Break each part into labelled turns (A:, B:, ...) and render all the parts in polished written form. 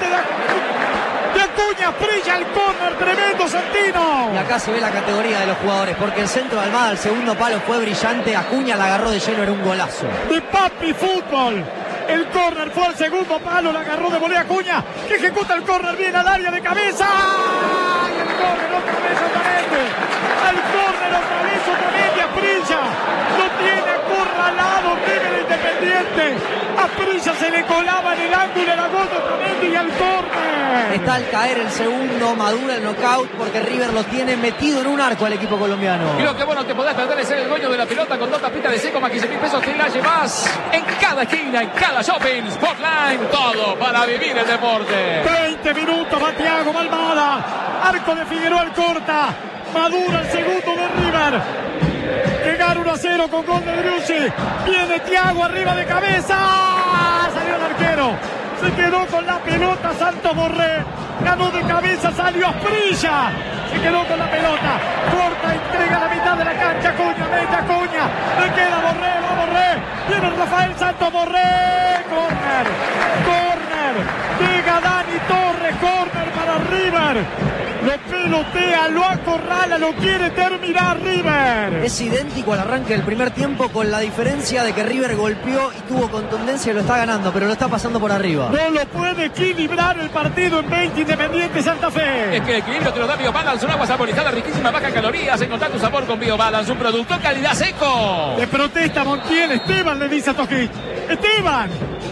A: de Acuña, brilla el córner, tremendo Santino.
B: Y acá se ve la categoría de los jugadores, porque el centro de Almada al segundo palo fue brillante. Acuña la agarró de lleno, era un golazo.
A: De Papi Fútbol. El córner fue al segundo palo, la agarró de volea Acuña, que ejecuta el córner bien al área de cabeza. Y el córner otra vez Otamendi. El córner otra vez Otamendi, Asprilla. Lo tiene acorralado River Independiente. Asprilla se le colaba en el ángulo, la gol de Otamendi y el córner.
B: Está al caer el segundo, madura el knockout, porque River lo tiene metido en un arco al equipo colombiano.
C: Y lo que bueno te podés perder es ser el dueño de la pelota con 2 tapitas de seco más 15.000 pesos. Te la llevas en cada esquina, en cada shopping. Sportline, todo para vivir el deporte.
A: 20 minutos, va Thiago Almada. Arco de Figueroa el corta. Madura el segundo de River. Que gana 1-0 con gol de Driussi. Viene Thiago arriba de cabeza. Salió el arquero. Se quedó con la pelota Santos Borré. Ganó de cabeza, salió Asprilla. Se quedó con la pelota. Corta, entrega la mitad de la cancha. Acuña, mete Acuña. Le queda Borré, va Borré. Viene Rafael Santos Borré. Corner. Corner. Llega Dani Torres. Corner para River. Lo pelotea, lo acorrala, lo quiere terminar River.
B: Es idéntico al arranque del primer tiempo, con la diferencia de que River golpeó y tuvo contundencia y lo está ganando, pero lo está pasando por arriba.
A: No lo puede equilibrar el partido en 20 Independiente Santa Fe.
C: Es que el equilibrio te lo da BioBalance, un agua saborizada, riquísima, baja en calorías. Encontrar tu sabor con BioBalance, un producto calidad seco.
A: Le protesta Montiel, Esteban le dice a Tojic. ¡Esteban!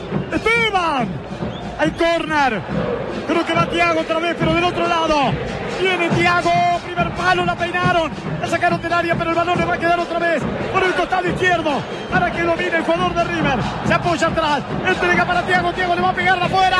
A: Hay córner. Creo que va Thiago otra vez, pero del otro lado. Viene Thiago, primer palo, la peinaron. La sacaron del área, pero el balón le va a quedar otra vez por el costado izquierdo para que domine el jugador de River. Se apoya atrás, entrega para Thiago. Thiago le va a pegar afuera.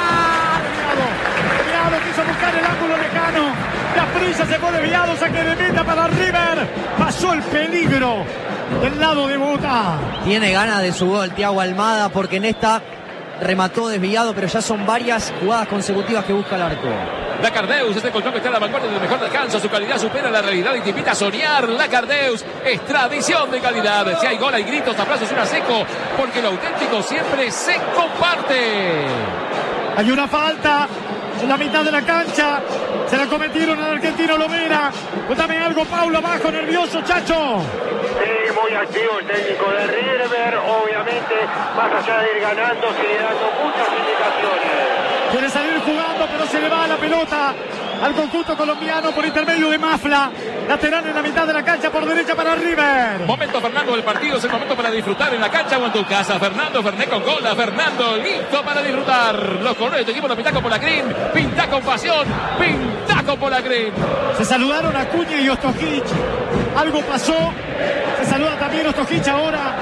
A: Desviado, quiso buscar el ángulo lejano. La prisa se fue desviado, saque de meta para River. Pasó el peligro del lado de Bogotá.
B: Tiene ganas de su gol Thiago Almada, porque en esta remató desviado, pero ya son varias jugadas consecutivas que busca el arco.
C: Lacardeus, este colchón que está a la vanguardia del mejor descanso. Su calidad supera la realidad y te invita a soñar. Lacardeus es tradición de calidad. Si hay gol, hay gritos, aplausos, una seco, porque lo auténtico siempre se comparte.
A: Hay una falta en la mitad de la cancha. Se la cometieron al argentino Lovera. Cuéntame algo, Paulo, abajo, nervioso, Chacho.
D: Sí, muy activo el técnico de River. Obviamente, más allá de ir ganando, sigue dando muchas indicaciones.
A: Quiere salir jugando, pero se le va la pelota al conjunto colombiano por intermedio de Mafla. Lateral en la mitad de la cancha por derecha para River.
C: Momento, Fernando, del partido. Es el momento para disfrutar en la cancha o en tu casa. Fernando Fernet con cola. Fernando, listo para disfrutar. Los colores de tu equipo lo pinta con Polacrín. Pinta con pasión. Pinta con Polacrín.
A: Se saludaron Acuña y Ostojic. Algo pasó. Se saluda también Ostojic ahora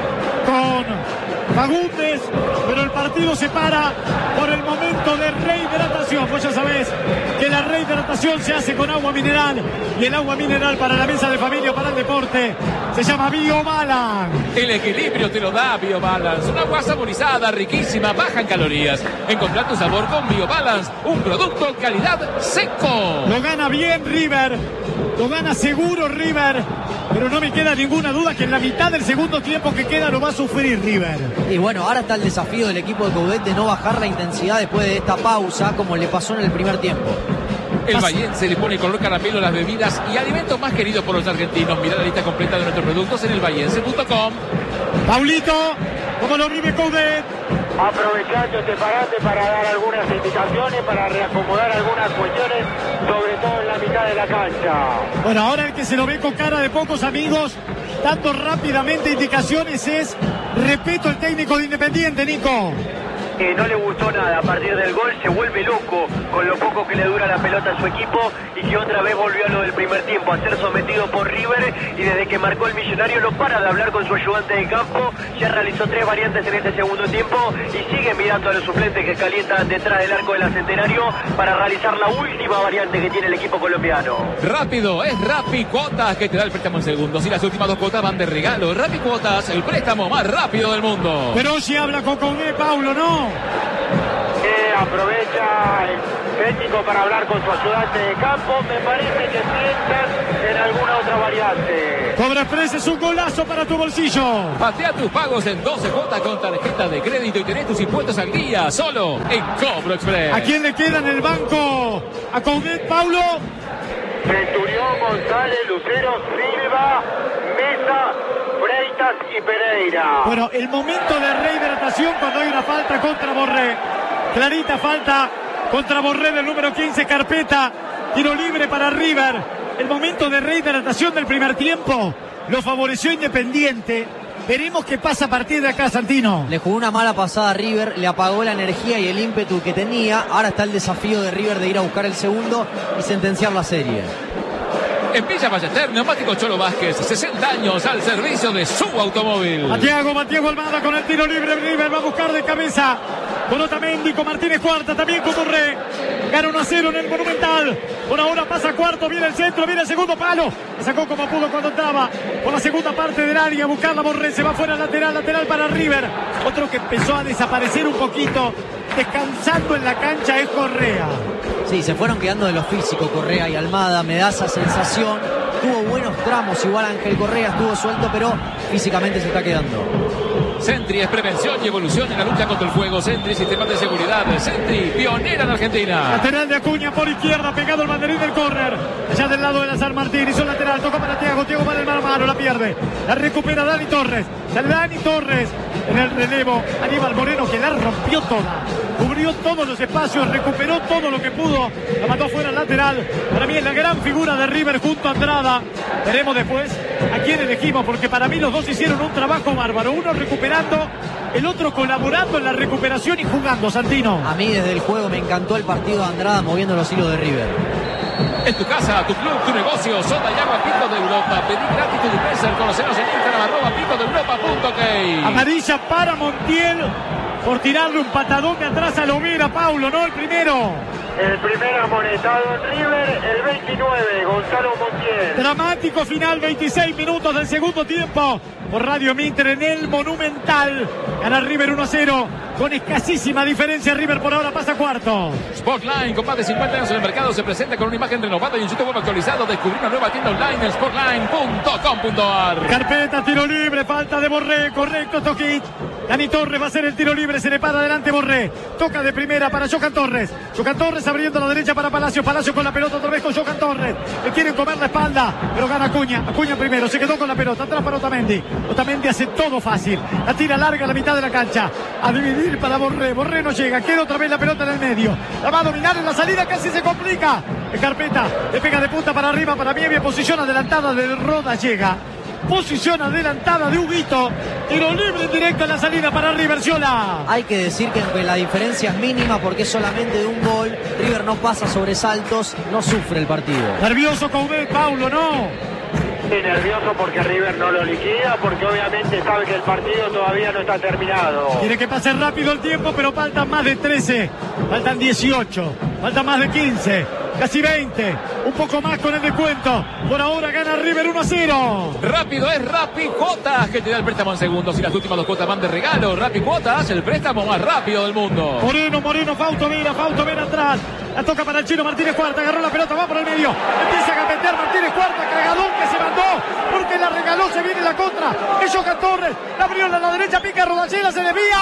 A: con Fagundes, pero el partido se para por el momento de rehidratación. Vos ya sabés que la rehidratación se hace con agua mineral, y el agua mineral para la mesa de familia, para el deporte, se llama BioBalance.
C: El equilibrio te lo da BioBalance, una agua saborizada, riquísima, baja en calorías. Encontrar tu sabor con BioBalance, un producto calidad seco.
A: Lo gana bien River, lo gana seguro River, pero no me queda ninguna duda que en la mitad del segundo tiempo que queda lo va a sufrir River.
B: Y bueno, ahora está el desafío del equipo de Coudet de no bajar la intensidad después de esta pausa, como le pasó en el primer tiempo.
C: El Vallense le pone color caramelo a las bebidas y alimentos más queridos por los argentinos. Mira la lista completa de nuestros productos en elvallense.com.
A: Paulito, ¿cómo lo vive Coudet?
D: Aprovechando este parate para dar algunas indicaciones, para reacomodar algunas cuestiones, sobre todo en la mitad de la cancha.
A: Bueno, ahora el que se lo ve con cara de pocos amigos, dando rápidamente indicaciones, es Repeto, el técnico de Independiente, Nico.
D: No le gustó nada. A partir del gol se vuelve loco con lo poco que le dura la pelota a su equipo, y que otra vez volvió a lo del primer tiempo, a ser sometido por River, y desde que marcó el Millonario no para de hablar con su ayudante de campo. Ya realizó 3 variantes en este segundo tiempo y sigue mirando a los suplentes que calientan detrás del arco de la Centenario para realizar la última variante que tiene el equipo colombiano.
C: Rápido, es Rappi Cuotas que te da el préstamo en segundos, y las últimas 2 cuotas van de regalo. Rappi Cuotas, el préstamo más rápido del mundo.
A: Pero si habla con Coudet, Paulo, ¿no?
D: Aprovecha técnico para hablar con su ayudante de campo. Me parece que piensan en alguna otra variante.
A: Cobra Express es un golazo para tu bolsillo.
C: Patea tus pagos en 12 cuotas con tarjeta de crédito y tenés tus impuestos al día, solo en Cobro Express.
A: ¿A quién le queda en el banco? ¿A Coudet, Paulo?
D: Centurión, González, Lucero, Silva, Mesa, Freitas y Pereira.
A: Bueno, el momento de rehidratación cuando hay una falta contra Borré. Clarita falta contra Borré del número 15, Carpeta. Tiro libre para River. El momento de rehidratación del primer tiempo lo favoreció Independiente. Veremos qué pasa a partir de acá, Santino.
B: Le jugó una mala pasada a River, le apagó la energía y el ímpetu que tenía. Ahora está el desafío de River de ir a buscar el segundo y sentenciar la serie.
C: En Villa Ballester, Neumáticos Cholo Vázquez, 60 años al servicio de su automóvil.
A: Mathiago Almada con el tiro libre. River va a buscar de cabeza con Otamendi, con Martínez Cuarta, también con Borré. Gana 1-0 en el Monumental. Por ahora pasa cuarto, viene el centro, viene el segundo palo. Sacó como pudo cuando entraba por la segunda parte del área a buscarla Borré. Se va fuera lateral para River. Otro que empezó a desaparecer un poquito, descansando en la cancha, es Correa.
B: Sí, se fueron quedando de lo físico Correa y Almada, me da esa sensación. Tuvo buenos tramos, igual Ángel Correa estuvo suelto, pero físicamente se está quedando.
C: Sentry es prevención y evolución en la lucha contra el fuego. Sentry, sistema de seguridad. Sentry, pionera en Argentina.
A: Lateral de Acuña por izquierda, pegado el banderín del córner. Allá del lado de la San Martín, hizo lateral, toca para Thiago para el mano a mano, la pierde. La recupera Dani Torres. Sale Dani Torres en el relevo. Aníbal Moreno que la rompió toda. Cubrió todos los espacios, recuperó todo lo que pudo. La mandó fuera al lateral. Para mí es la gran figura de River junto a Andrada. Veremos después a quién elegimos, porque para mí los dos hicieron un trabajo bárbaro. Uno recuperando, el otro colaborando en la recuperación y jugando, Santino.
B: A mí desde el juego me encantó el partido de Andrada moviendo los hilos de River.
C: En tu casa, tu club, tu negocio, Soda y Agua Pico de Europa. Pedí gratis tu dispenser, conocenos en Instagram, @picodeeuropa.ok.
A: Amarilla para Montiel por tirarle un patadón de atrás a Lovera, Paulo, ¿no? El primero.
D: El primer amonestado en River, el 29, Gonzalo Montiel.
A: Dramático final, 26 minutos del segundo tiempo. Por Radio Mitre en el Monumental. Gana River 1-0. Con escasísima diferencia, River por ahora pasa cuarto.
C: Sportline, con más de 50 años en el mercado, se presenta con una imagen renovada y un sitio web actualizado. Descubrir una nueva tienda online en sportline.com.ar.
A: Carpeta, tiro libre, falta de Borré, correcto, Toquit. Dani Torres va a hacer el tiro libre, se le para adelante Borré. Toca de primera para Johan Torres. Johan Torres abriendo a la derecha para Palacio. Palacio con la pelota otra vez con Johan Torres. Le quieren comer la espalda, pero gana Acuña. Acuña primero, se quedó con la pelota. Atrás para Otamendi. Otamendi hace todo fácil. La tira larga a la mitad de la cancha. A dividir para Borré. Borré no llega. Queda otra vez la pelota en el medio. La va a dominar en la salida, casi se complica. Carpeta le pega de punta para arriba. Para mí había posición adelantada de Roda. Llega. Posición adelantada de Huguito. Tiro libre directo en la salida para River. Ciola.
B: Hay que decir que la diferencia es mínima porque es solamente de un gol. River no pasa sobresaltos, no sufre el partido.
A: Nervioso Coudet, Paulo, ¿no?
D: Sí, nervioso porque River no lo liquida, porque obviamente sabe que el partido todavía no está terminado.
A: Quiere que pase rápido el tiempo, pero faltan más de 13. Faltan 18. Faltan más de 15. Casi 20. Un poco más con el descuento. Por ahora gana River 1-0.
C: Rápido es Rappi Cuotas, que te da el préstamo en segundos y las últimas 2 cuotas van de regalo. Rappi Cuotas, el préstamo más rápido del mundo.
A: Moreno, Fausto Vera atrás. La toca para el chino Martínez Cuarta. Agarró la pelota, va por el medio. Empieza a gambetear Martínez Cuarta. Cagadón que se mandó porque la regaló. Se viene la contra. Es Johan Torres. La abrió a la derecha. Pica Rodallega. Se desvía.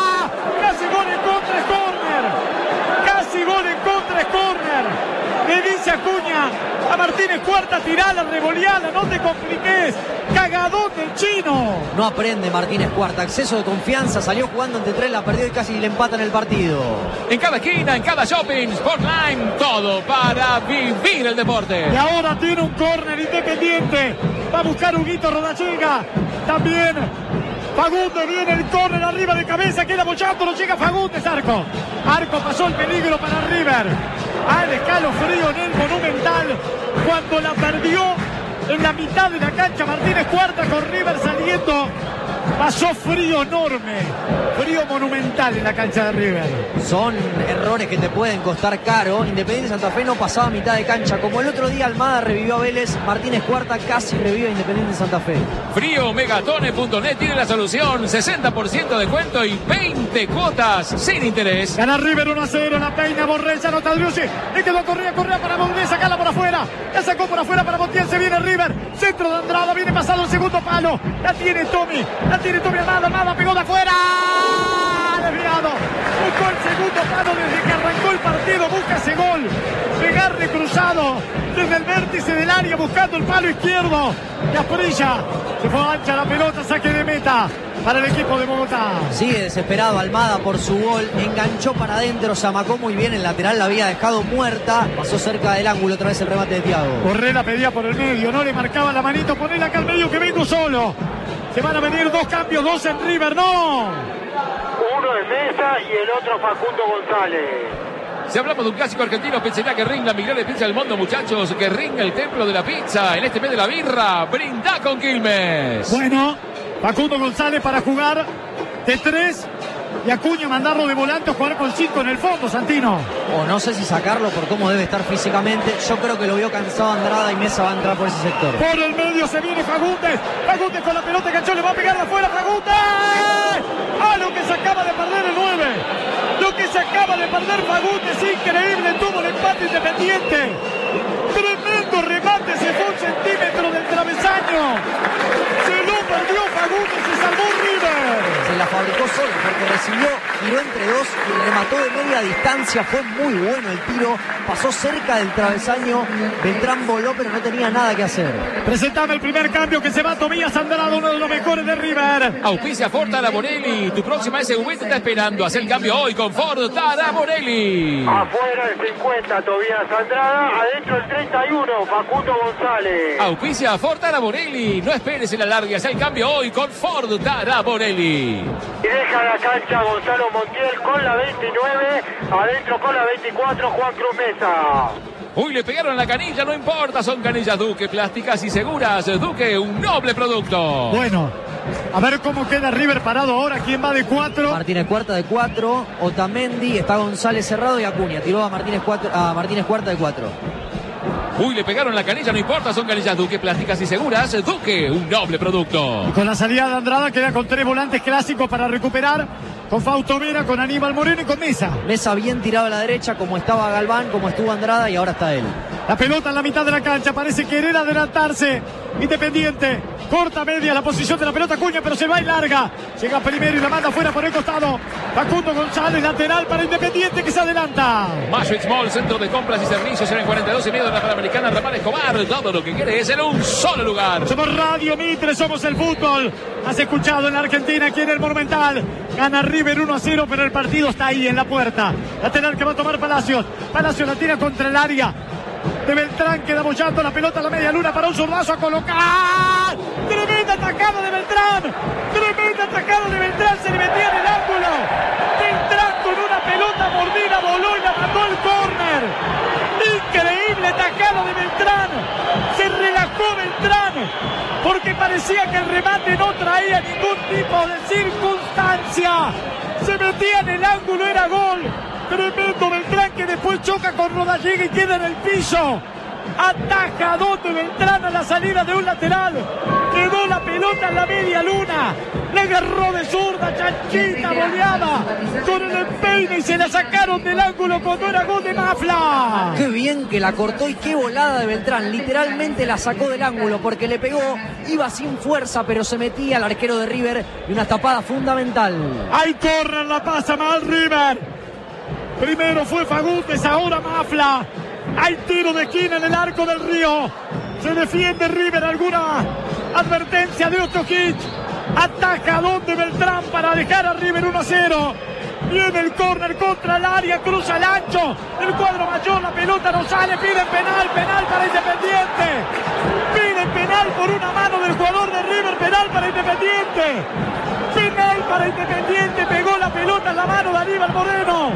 A: Casi gol en contra. Es córner. Casi gol en contra. Es córner. Le dice Acuña a Martínez Cuarta, tirala, revoleala, no te compliques. Cagadón del chino.
B: No aprende Martínez Cuarta, exceso de confianza, salió jugando entre 3, la perdió y casi le empatan el partido.
C: En cada esquina, en cada shopping, Sportline, todo para vivir el deporte.
A: Y ahora tiene un córner Independiente. Va a buscar Huguito Rodallega. También Fagundes, viene el córner arriba de cabeza, queda bochando, lo llega Fagundes, Arco. Arco pasó el peligro para River. Al escalofrío en el Monumental cuando la perdió en la mitad de la cancha Martínez Cuarta, con River saliendo Pasó frío enorme, frío monumental en la cancha de River.
B: Son errores que te pueden costar caro. Independiente Santa Fe no pasaba mitad de cancha. Como el otro día Almada revivió a Vélez, Martínez Cuarta casi revive a Independiente Santa Fe.
C: Frío Megatone.net tiene la solución. 60% de descuento y 20 cuotas sin interés.
A: Gana River 1-0, la peina Borrell, anota Driussi. Le quedó Correa para Montiel, sacarla por afuera. La sacó por afuera para Montiel, se viene River. Centro de Andrada, viene pasado el segundo palo. La tiene Tommy Almada pegó de afuera. Desviado. Buscó el segundo palo desde que arrancó el partido, busca ese gol. Pegarle cruzado desde el vértice del área buscando el palo izquierdo. Y Asprilla. Se fue ancha la pelota, saque de meta para el equipo de Bogotá.
B: Sigue desesperado Almada por su gol. Enganchó para adentro, se amacó muy bien. El lateral la había dejado muerta. Pasó cerca del ángulo otra vez el remate de Thiago.
A: Correa pedía por el medio, no le marcaba la manito. Ponela acá al medio que vengo solo. Se van a venir dos cambios, dos en River, no.
D: Uno de Mesa y el otro Facundo González.
C: Si hablamos de un clásico argentino, pizzería Guerrín, la mejor pizza del mundo, muchachos. Guerrín, el templo de la pizza. En este mes de la birra, brindá con Quilmes.
A: Bueno, Facundo González para jugar de 3 y Acuña mandarlo de volante o jugar con 5 en el fondo, Santino.
B: O no sé si sacarlo por cómo debe estar físicamente. Yo creo que lo vio cansado Andrada y Mesa va a entrar por ese sector.
A: Por el medio se viene Fagundes. Fagundes con la pelota, Cachón le va a pegar de afuera. Fagundes. ¡Ah, lo que se acaba de perder el 9! Lo que se acaba de perder Fagundes, increíble, tuvo el empate Independiente. Tremendo remate, se fue 1 centímetro del travesaño. Se lo perdió Fagundes, se salvó River.
B: Se la fabricó solo porque recibió, tiró entre dos y remató de media distancia. Fue muy bueno el tiro, pasó cerca del travesaño. Beltrán voló pero no tenía nada que hacer.
A: Presentame el primer cambio que se va Tobías Andrada, uno de los mejores de River.
C: Auspicia Ford Taraborelli. Tu próxima SUV te está esperando. Haz el cambio hoy con Ford Taraborelli.
D: Afuera el 50, Tobías Andrada. Adentro el 31, Facundo González.
C: Auspicia Ford Taraborelli. No esperes el alargue. Haz el cambio hoy con Ford Taraborelli.
D: Y deja la cancha Gonzalo Montiel con la 29. Adentro con la 24, Juan Cruz Mesa.
C: Uy, le pegaron a la canilla, no importa, son canillas Duque, plásticas y seguras. Duque, un noble producto.
A: Bueno, a ver cómo queda River parado ahora. ¿Quién va de 4?
B: Martínez Cuarta de 4, Otamendi, está González Cerrado y Acuña. Tiró a Martínez Cuarta de 4.
C: Uy, le pegaron la canilla, no importa, son canillas Duque, plásticas y seguras. Duque, un noble producto.
A: Y con la salida de Andrada queda con 3 volantes clásicos para recuperar. Con Fausto Vera, con Aníbal Moreno y con Mesa.
B: Mesa bien tirado a la derecha, como estaba Galván, como estuvo Andrada y ahora está él.
A: La pelota en la mitad de la cancha, parece querer adelantarse. Independiente, corta media la posición de la pelota Acuña, pero se va y larga. Llega primero y la manda fuera por el costado. Facundo González, lateral para Independiente que se adelanta.
C: Maastricht Mall, centro de compras y servicios en el 42 y medio de la Panamericana, Ramal Escobar. Todo lo que quiere es en un solo lugar.
A: Somos Radio Mitre, somos el fútbol. Has escuchado en la Argentina, aquí en el Monumental. Gana River 1-0, pero el partido está ahí en la puerta. Lateral que va a tomar Palacios. Palacios la tira contra el área de Beltrán, queda bollando la pelota a la media luna para un zurdazo a colocar. Tremenda atacada de Beltrán. Tremenda atacada de Beltrán, se le metía en el ángulo. Beltrán con una pelota mordida voló y la mandó al córner. Increíble atacada de Beltrán. Se relajó Beltrán porque parecía que el remate no traía ningún tipo de circunstancia. Se metía en el ángulo, era gol. Tremendo Beltrán que después choca con Rodallega y queda en el piso. Atajadón de Beltrán a la salida de un lateral. Quedó la pelota en la media luna. Le agarró de zurda, chanchita, boleada. Con el empeine y se la sacaron del ángulo cuando era gol de Mafla.
B: Qué bien que la cortó y qué volada de Beltrán. Literalmente la sacó del ángulo porque le pegó. Iba sin fuerza, pero se metía al arquero de River. Y una tapada fundamental.
A: Ahí corre, la pasa mal River. Primero fue Fagundes, ahora Mafla. Hay tiro de esquina en el arco del Río. Se defiende River. Alguna advertencia de Ostojic. Atajadón de Beltrán para dejar a River 1-0. Viene el córner contra el área, cruza el ancho. El cuadro mayor, la pelota no sale. Piden penal, penal para Independiente. Piden penal por una mano del jugador de River. Penal para Independiente. Penal para Independiente. Pegó la pelota en la mano de Aníbal Moreno.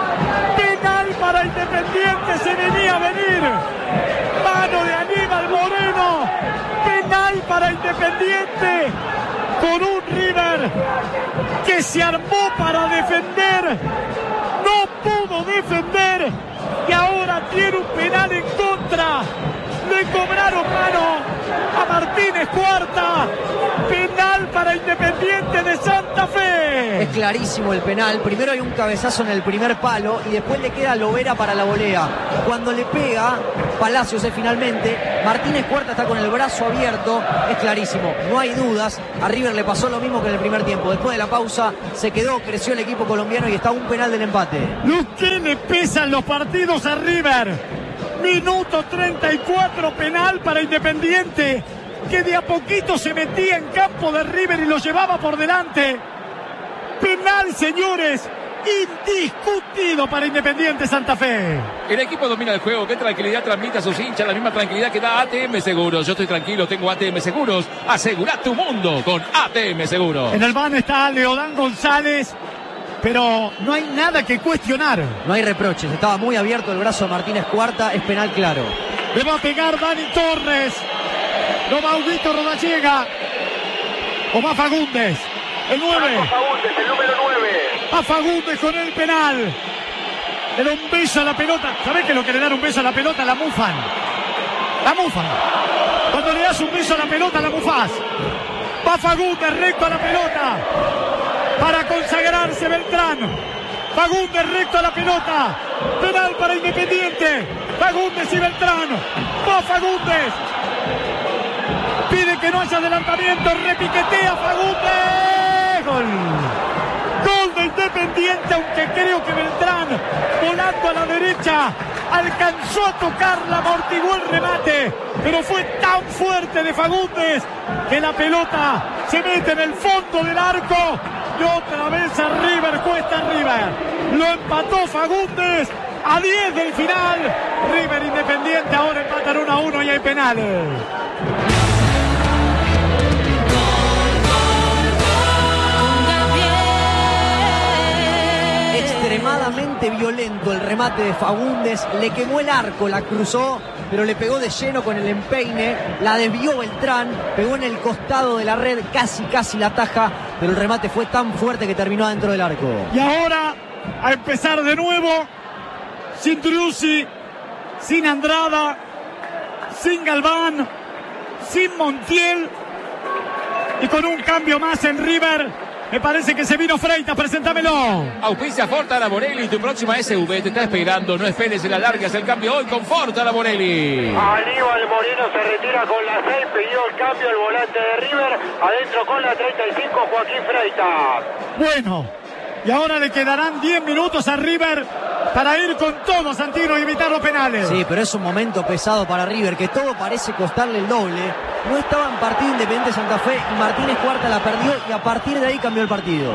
A: Penal para Independiente, se venía a venir. Mano de Aníbal Moreno. Penal para Independiente. con un River que se armó para defender, no pudo defender y ahora tiene un penal en contra. Le cobraron mano a Martínez Cuarta. Penal para Independiente de Santa Fe.
B: Es clarísimo el penal. Primero hay un cabezazo en el primer palo y después le queda Lovera para la volea. Cuando le pega Palacios finalmente, Martínez Cuarta está con el brazo abierto. Es clarísimo, no hay dudas. A River le pasó lo mismo que en el primer tiempo. Después de la pausa se quedó, creció el equipo colombiano y está a un penal del empate.
A: ¿Qué le pesan los partidos a River? Minuto 34, penal para Independiente, que de a poquito se metía en campo de River y lo llevaba por delante. Penal, señores, indiscutido para Independiente Santa Fe.
C: El equipo domina el juego. Qué tranquilidad transmite a sus hinchas, la misma tranquilidad que da ATM Seguros. Yo estoy tranquilo, tengo ATM Seguros. Asegura tu mundo con ATM Seguros.
A: En el van está Leodán González, pero no hay nada que cuestionar.
B: No hay reproches, estaba muy abierto el brazo de Martínez Cuarta, es penal claro.
A: Le va a pegar Dani Torres. No va Huguito Rodallega. O va Fagundes. El 9.
D: Fagundes, el número 9.
A: A Fagundes con el penal. Le da un beso a la pelota. ¿Sabés que lo que le dan un beso a la pelota? La mufan. La mufan. Cuando le das un beso a la pelota, la mufás. Va Fagundes recto a la pelota. Para consagrarse Beltrán. Fagundes recto a la pelota. Penal para Independiente. Fagundes y Beltrán. Va Fagundes. Pide que no haya adelantamiento. Repiquetea Fagundes. Gol. Gol de Independiente, aunque creo que Beltrán, volando a la derecha, alcanzó a tocarla, amortiguó el remate, pero fue tan fuerte de Fagundes que la pelota se mete en el fondo del arco y otra vez a River, cuesta River. Lo empató Fagundes a 10 del final. River Independiente ahora empatan 1-1 y hay penales.
B: Extremadamente violento el remate de Fagundes, le quemó el arco, la cruzó, pero le pegó de lleno con el empeine, la desvió Beltrán, pegó en el costado de la red, casi la taja, pero el remate fue tan fuerte que terminó adentro del arco.
A: Y ahora a empezar de nuevo, sin Driussi, sin Andrada, sin Galván, sin Montiel y con un cambio más en River. Me parece que se vino Freitas, preséntamelo.
C: Auspicia Forta Laborelli, tu próxima SV te está esperando. No esperes en la largas el cambio hoy con Forta Laborelli.
D: Aníbal Moreno se retira con la 6, pidió el cambio el volante de River. Adentro con la 35, Joaquín Freitas.
A: Bueno, y ahora le quedarán 10 minutos a River para ir con todo, Santino, y evitar los penales.
B: Sí, pero es un momento pesado para River, que todo parece costarle el doble. No estaba en partido Independiente Santa Fe y Martínez Cuarta la perdió y a partir de ahí cambió el partido.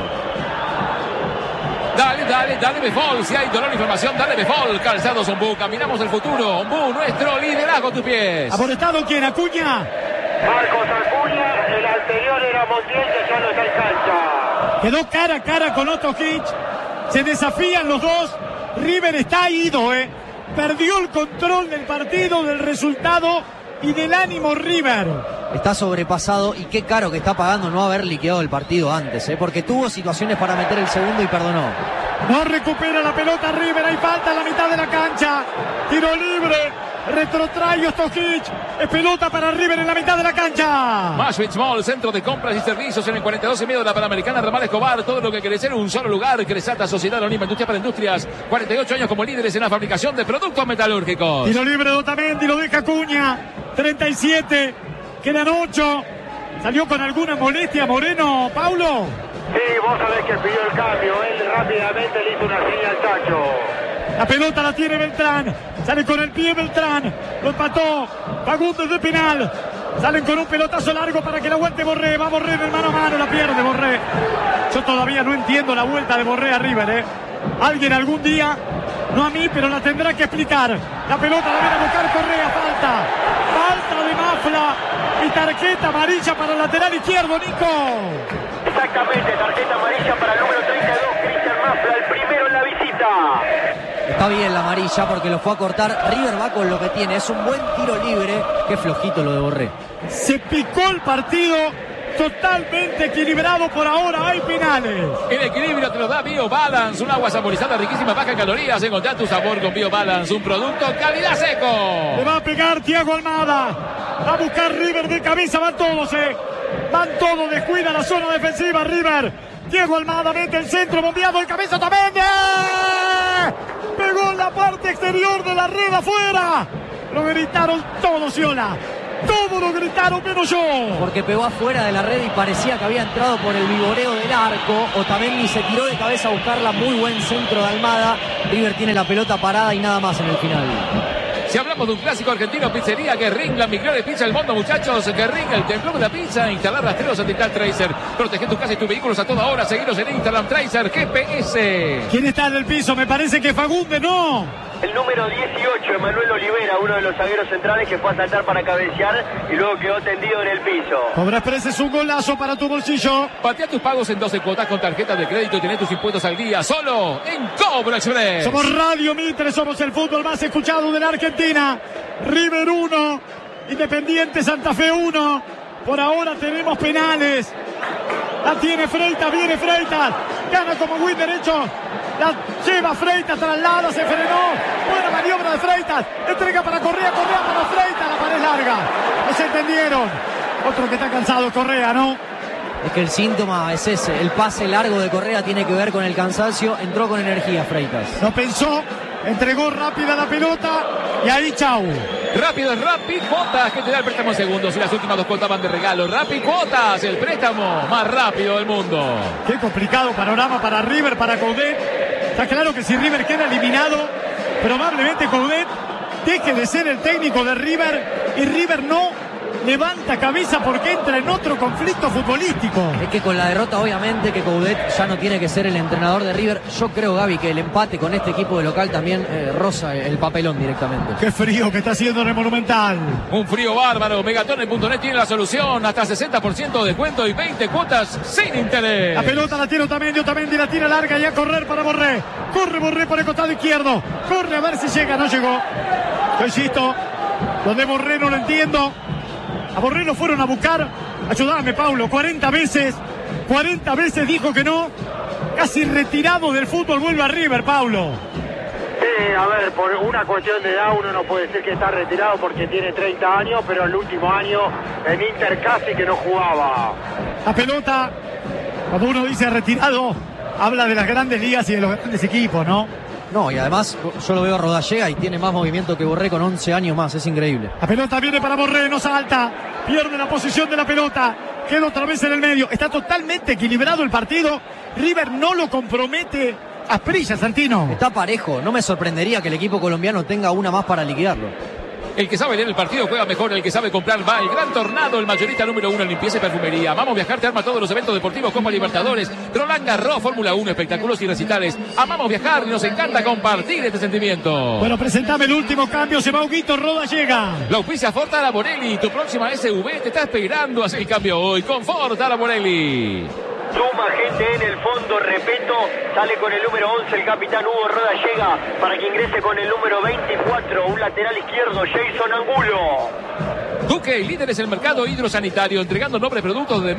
C: Dale Befol, si hay dolor e información, dale Befol. Calzados Ombú, caminamos el futuro. Ombú, nuestro liderazgo a tus pies.
A: ¿Amonestado quién? ¿Acuña?
D: Marcos Acuña, el anterior era Montiel, que ya no está en cancha.
A: Quedó cara a cara con Otto Hitch. Se desafían los dos. River está ido, perdió el control del partido, del resultado y del ánimo River.
B: Está sobrepasado y qué caro que está pagando no haber liquidado el partido antes, porque tuvo situaciones para meter el segundo y perdonó.
A: No recupera la pelota River, hay falta en la mitad de la cancha. Tiro libre, retrotrae Stojic. Es pelota para River en la mitad de la cancha.
C: Mashwitz Mall, centro de compras y servicios en el 42 y medio de la Panamericana, Ramal Escobar. Todo lo que querés en un solo lugar. Cresata, Sociedad Anónima Industria para Industrias. 48 años como líderes en la fabricación de productos metalúrgicos.
A: Tiro libre de Otamendi, lo deja Acuña. 37, quedan 8. ¿Salió con alguna molestia Moreno, Paulo?
D: Sí, vos sabés que pidió el cambio. Él rápidamente le hizo una señal al Tacho.
A: La pelota la tiene Beltrán. Sale con el pie Beltrán. Lo empató Fagundes de penal. Salen con un pelotazo largo para que la aguante Borré. Va Borré en el mano a mano. La pierde Borré. Yo todavía no entiendo la vuelta de Borré a River, Alguien algún día, no a mí, pero la tendrá que explicar. La pelota la viene a buscar Correa. Falta de Mafla. Y tarjeta amarilla para el lateral izquierdo, Nico.
D: Exactamente, tarjeta amarilla para el número 32, Cristian Mafla, el primero en la visita.
B: Está bien la amarilla porque lo fue a cortar. River va con lo que tiene, es un buen tiro libre. Qué flojito lo de Borré.
A: Se picó el partido totalmente equilibrado por ahora. Hay penales.
C: El equilibrio te lo da BioBalance, un agua saborizada riquísima, baja en calorías. Encontrá tu sabor con BioBalance, un producto calidad seco.
A: Le va a pegar Thiago Almada. Va a buscar River de cabeza. Van todos, van todos. Descuida la zona defensiva River. Thiago Almada mete el centro, bombeado de cabeza también. Pegó en la parte exterior de la red afuera. Lo gritaron todos, Ciola. Todos lo gritaron menos yo.
B: Porque pegó afuera de la red y parecía que había entrado por el vigoreo del arco. Otamendi se tiró de cabeza a buscarla. Muy buen centro de Almada. River tiene la pelota parada y nada más en el final.
C: Si hablamos de un clásico argentino, pizzería Guerrín, la mejor pizza del mundo, muchachos. Guerrín, el templo de la pizza. Instalar rastreros Digital Tracer. Protege tu casa y tus vehículos a toda hora. Seguiros en Instagram Tracer GPS.
A: ¿Quién está en el piso? Me parece que Fagundes, no.
D: El número 18, Emanuel Olivera, uno de los zagueros centrales que fue a saltar para cabecear y luego quedó tendido en el piso.
A: Cobra Express es un golazo para tu bolsillo.
C: Patea tus pagos en 12 cuotas con tarjeta de crédito y tenés tus impuestos al día solo en Cobra Express.
A: Somos Radio Mitre, somos el fútbol más escuchado de la Argentina. River 1, Independiente Santa Fe 1. Por ahora tenemos penales. La tiene Freitas, viene Freitas. Gana como win derecho. La lleva Freitas, traslada, se frenó. Buena maniobra de Freitas. Entrega para Correa, Correa para Freitas. La pared larga. No se entendieron. Otro que está cansado, Correa, ¿no?
B: Es que el síntoma es ese. El pase largo de Correa tiene que ver con el cansancio. Entró con energía Freitas.
A: No pensó. Entregó rápida la pelota. Y ahí, chau.
C: Rápido, Rapid Cuotas, que te da el préstamo en segundos y las últimas 2 cuotas van de regalo. Rapid Cuotas, el préstamo más rápido del mundo.
A: Qué complicado panorama para River, para Coudet. Está claro que si River queda eliminado, probablemente Coudet deje de ser el técnico de River y River no levanta cabeza porque entra en otro conflicto futbolístico.
B: Es que con la derrota obviamente que Coudet ya no tiene que ser el entrenador de River. Yo creo, Gaby, que el empate con este equipo de local también roza el papelón directamente.
A: Qué frío que está haciendo en el Monumental.
C: Un frío bárbaro. Megatone.net tiene la solución. Hasta 60% de descuento y 20 cuotas sin interés.
A: La pelota la tiene Otamendi la tira larga y a correr para Borré. Corre Borré por el costado izquierdo. Corre a ver si llega, no llegó. Yo insisto, lo de Borré no lo entiendo. A Borré lo fueron a buscar. Ayúdame, Paulo. 40 veces dijo que no. Casi retirado del fútbol vuelve a River, Paulo.
E: Sí, a ver, por una cuestión de edad uno no puede decir que está retirado porque tiene 30 años, pero el último año en Inter casi que no jugaba.
A: La pelota, cuando uno dice retirado, habla de las grandes ligas y de los grandes equipos, ¿no?
B: No, y además yo lo veo a Rodallega y tiene más movimiento que Borré con 11 años más, es increíble.
A: La pelota viene para Borré, no salta, pierde la posición de la pelota, queda otra vez en el medio. Está totalmente equilibrado el partido, River no lo compromete a Prilla, Santino.
B: Está parejo, no me sorprendería que el equipo colombiano tenga una más para liquidarlo.
C: El que sabe leer el partido juega mejor, el que sabe comprar va. El Gran Tornado, el mayorista número 1 en limpieza y perfumería. Amamos Viajar, te arma todos los eventos deportivos, Copa Libertadores, Roland Garros, Fórmula 1, espectáculos y recitales. Amamos viajar y nos encanta compartir este sentimiento.
A: Bueno, presentame el último cambio, se va Huguito, Rodallega.
C: La auspicia Forta Laborelli, tu próxima SV te está esperando. Haz el cambio hoy con Forta Laborelli.
D: Suma gente en el fondo, repito, sale con el número 11 el capitán Hugo Rodallega para que ingrese con el número 24, un lateral izquierdo, Jason Angulo.
C: Duque, líderes en el mercado hidrosanitario, entregando nombres productos de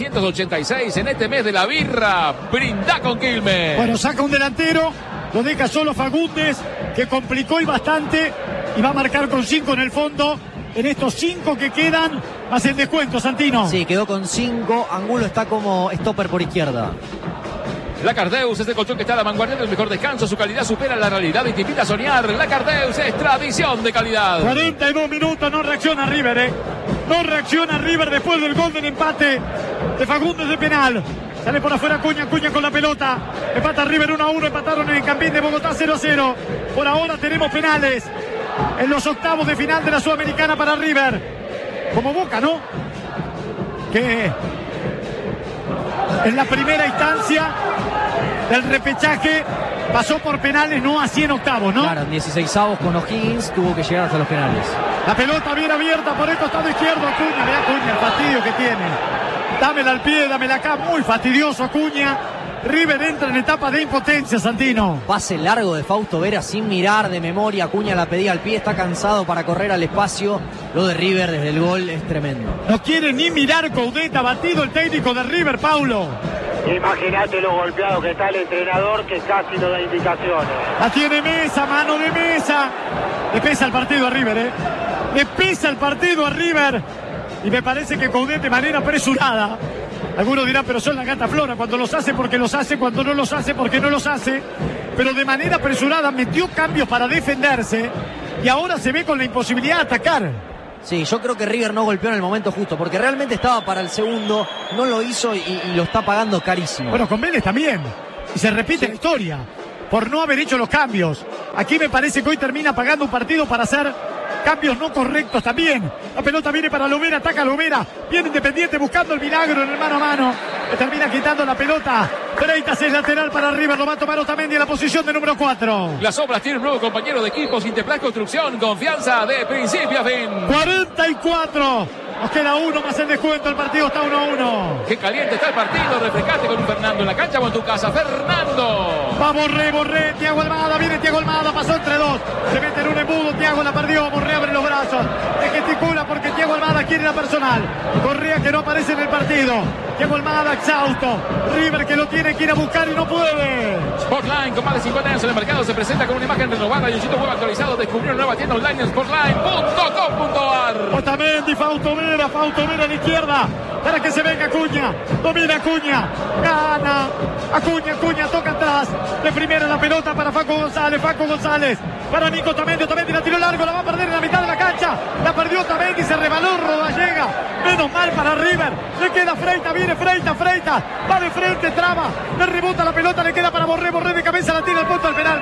C: 1986 en este mes de la birra. Brinda con Quilmes.
A: Bueno, saca un delantero, lo deja solo Fagundes, que complicó y bastante, y va a marcar con 5 en el fondo. En estos 5 que quedan, más el descuento, Santino.
B: Sí, quedó con 5. Angulo está como stopper por izquierda.
C: La Cardeus es el colchón que está a la vanguardia del mejor descanso. Su calidad supera la realidad y te invita a soñar. La Cardeus es tradición de calidad.
A: 42 minutos, no reacciona River, No reacciona River después del gol del empate de Fagundes de penal. Sale por afuera Acuña con la pelota. Empata River 1-1, empataron en el Campín de Bogotá 0-0. Por ahora tenemos penales en los octavos de final de la Sudamericana para River. Como Boca, ¿no? Que en la primera instancia del repechaje pasó por penales, no así en octavos, ¿no?
B: Claro, en 16avos con O'Higgins tuvo que llegar hasta los penales.
A: La pelota bien abierta por el costado izquierdo. Acuña, ve Acuña el fastidio que tiene. Dámela al pie, dámela acá, muy fastidioso Acuña. River entra en etapa de impotencia, Santino.
B: Pase largo de Fausto Vera sin mirar de memoria. Acuña la pedía al pie, está cansado para correr al espacio. Lo de River desde el gol es tremendo.
A: No quiere ni mirar Coudet, ha batido el técnico de River, Paulo.
E: Imagínate lo golpeado que está el entrenador, que casi no da indicaciones.
A: La tiene Mesa, mano de Mesa. Le pesa el partido a River, Le pesa el partido a River. Y me parece que Coudet de manera apresurada. Algunos dirán, pero son la gata flora. Cuando los hace porque los hace, cuando no los hace porque no los hace. Pero de manera apresurada metió cambios para defenderse. Y ahora se ve con la imposibilidad de atacar.
B: Sí, yo creo que River no golpeó en el momento justo, porque realmente estaba para el segundo, no lo hizo y lo está pagando carísimo.
A: Bueno, con Vélez también. Y se repite la historia, por no haber hecho los cambios. Aquí me parece que hoy termina pagando un partido para hacer cambios no correctos también. La pelota viene para Lovera, ataca Lovera. Viene Independiente buscando el milagro en el mano a mano. Le termina quitando la pelota. Freitas es lateral para River, lo va a tomar Otamendi en la posición de número 4.
C: Las obras tienen un nuevo compañero de equipo, Interplan Construcción, confianza de principio a fin.
A: 44. Nos queda uno más el descuento, el partido está 1-1.
C: Qué caliente está el partido, refrescate con un Fernando en la cancha o en tu casa. Fernando.
A: Va Borré, Thiago Almada, viene Thiago Almada, pasó entre dos. Se mete en un embudo, Thiago la perdió, Borré abre los brazos. Se gesticula porque Thiago Almada quiere la personal. Correa que no aparece en el partido. Thiago Almada exhausto. River que lo tiene que ir a buscar y no puede.
C: Sportline, con más de 50 años en el mercado, se presenta con una imagen renovada y un sitio web actualizado. Descubrió una nueva tienda online en sportline.com.ar.
A: Otamendi, Fausto Vera a la izquierda para que se venga Acuña. Domina Acuña, gana Acuña, toca atrás. De primera la pelota para Facu González para Nico Otamendi la tiró largo, la va a perder en la mitad de la cancha. La perdió Otamendi, se rebaló Rodallega. Menos mal para River. Le queda Freitas, viene Freitas. Va de frente, traba. Le rebota la pelota, le queda para Borré de cabeza, la tira al punto del penal.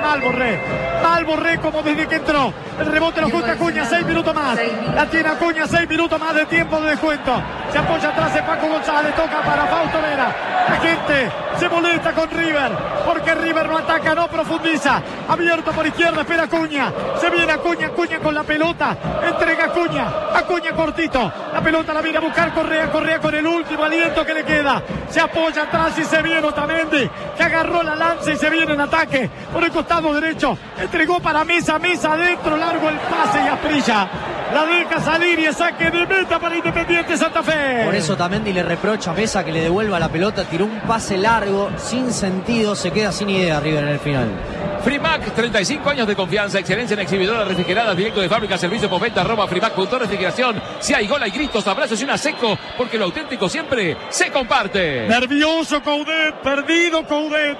A: Mal Borré como desde que entró. El rebote lo junta Acuña, 6 minutos más. La tiene Acuña, 6 minutos más de tiempo de descuento. Se apoya atrás de Facu González, toca para Fausto Vera. La gente se molesta con River, porque River no ataca, no profundiza. Abierto por izquierda, espera Acuña. Se viene Acuña con la pelota. Entrega Acuña cortito. La pelota la viene a buscar Correa con el último aliento que le queda. Se apoya atrás y se viene Otamendi, que agarró la lanza y se viene en ataque por el costado derecho. Entregó para Mesa adentro, largo el pase y Asprilla la deja salir y es saque de meta para Independiente Santa Fe.
B: Por eso Otamendi le reprocha a Mesa que le devuelva la pelota, tiró un pase largo, sin sentido, se queda sin idea River en el final.
C: Frimac, 35 años de confianza, excelencia en exhibidoras refrigeradas, directo de fábrica, servicio postventa, @frimac.refrigeración. Si hay gol, hay gritos, abrazos y una seco, porque lo auténtico siempre se comparte.
A: Nervioso Coudet, perdido Coudet.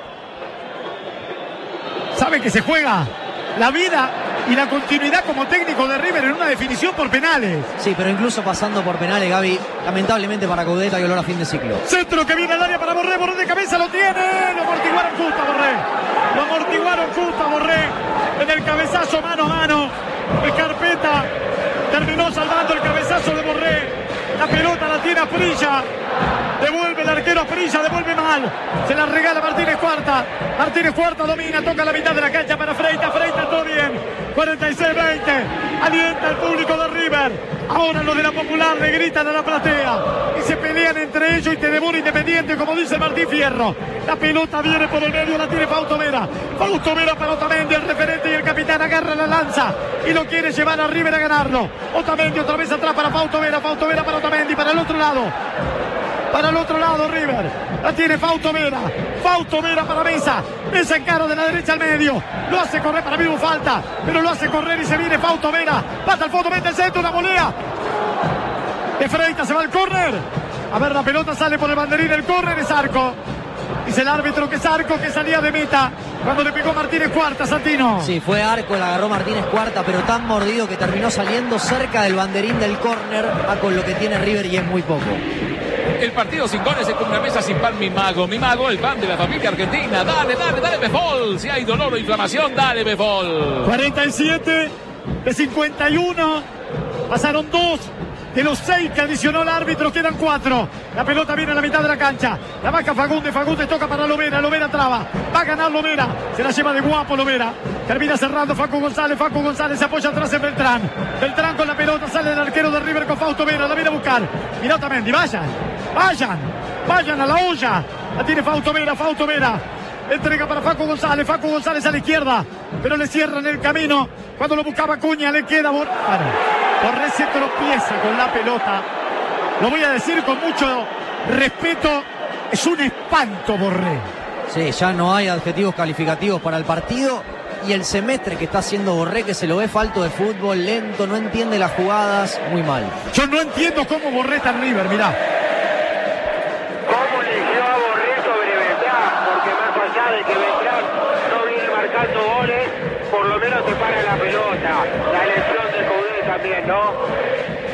A: Sabe que se juega la vida y la continuidad como técnico de River en una definición por penales.
B: Sí, pero incluso pasando por penales, Gaby, lamentablemente para Coudet hay olor a fin de ciclo.
A: Centro que viene al área para Borré de cabeza, lo tiene. Lo amortiguaron justo a Borré. En el cabezazo mano a mano. Escarpeta terminó salvando el cabezazo de Borré. La pelota la tiene Asprilla. Devuelve el arquero Asprilla, devuelve mal. Se la regala Martínez Cuarta. Martínez Cuarta domina, toca la mitad de la cancha para Freitas, todo bien. 46-20. Alienta el público de River. Ahora los de la Popular le gritan a la platea. Y se pelean entre ellos y te devora Independiente, como dice Martín Fierro. La pelota viene por el medio, la tiene Fausto Vera para Otamendi, el referente y el capitán agarra la lanza y lo quiere llevar a River a ganarlo. Otamendi otra vez atrás para Fausto Vera para Otamendi, para el otro lado River. La tiene Fausto Vera para Mesa encara de la derecha al medio. Lo hace correr, para mí no falta, pero lo hace correr y se viene Fausto Vera. Pata al fondo, mete el centro, una volea. De Freitas, se va al córner. A ver, la pelota sale por el banderín, el córner es arco. Dice el árbitro que es arco, que salía de meta cuando le pegó Martínez Cuarta, Santino.
B: Sí, fue arco, la agarró Martínez Cuarta, pero tan mordido que terminó saliendo cerca del banderín del córner, con lo que tiene River y es muy poco.
C: El partido sin goles es como una mesa sin pan, mi mago, el pan de la familia argentina. Dale, Befol. Si hay dolor o inflamación, dale, Befol.
A: 47 de 51. Pasaron 2 de los 6 que adicionó el árbitro, quedan 4. La pelota viene a la mitad de la cancha. La baja Fagundes toca para Lovera traba. Va a ganar Lovera. Se la lleva de guapo Lovera. Termina cerrando Facu González se apoya atrás en Beltrán con la pelota, sale el arquero de River con Fausto Vera, la viene a buscar. Mira Otamendi, vayan a la olla. La tiene Fausto Vera. Entrega para Facu González a la izquierda, pero le cierran el camino. Cuando lo buscaba Acuña, le queda Borré. Borré se tropieza con la pelota. Lo voy a decir con mucho respeto, es un espanto Borré.
B: Sí, ya no hay adjetivos calificativos para el partido. Y el semestre que está haciendo Borré, que se lo ve falto de fútbol, lento, no entiende las jugadas, muy mal.
A: Yo no entiendo cómo Borré está en River, mirá.
E: ¿Cómo eligió a Borré sobre Beltrán? Porque más allá de que Beltrán no viene marcando goles, por lo menos se para la pelota. La elección de Coudet también, ¿no?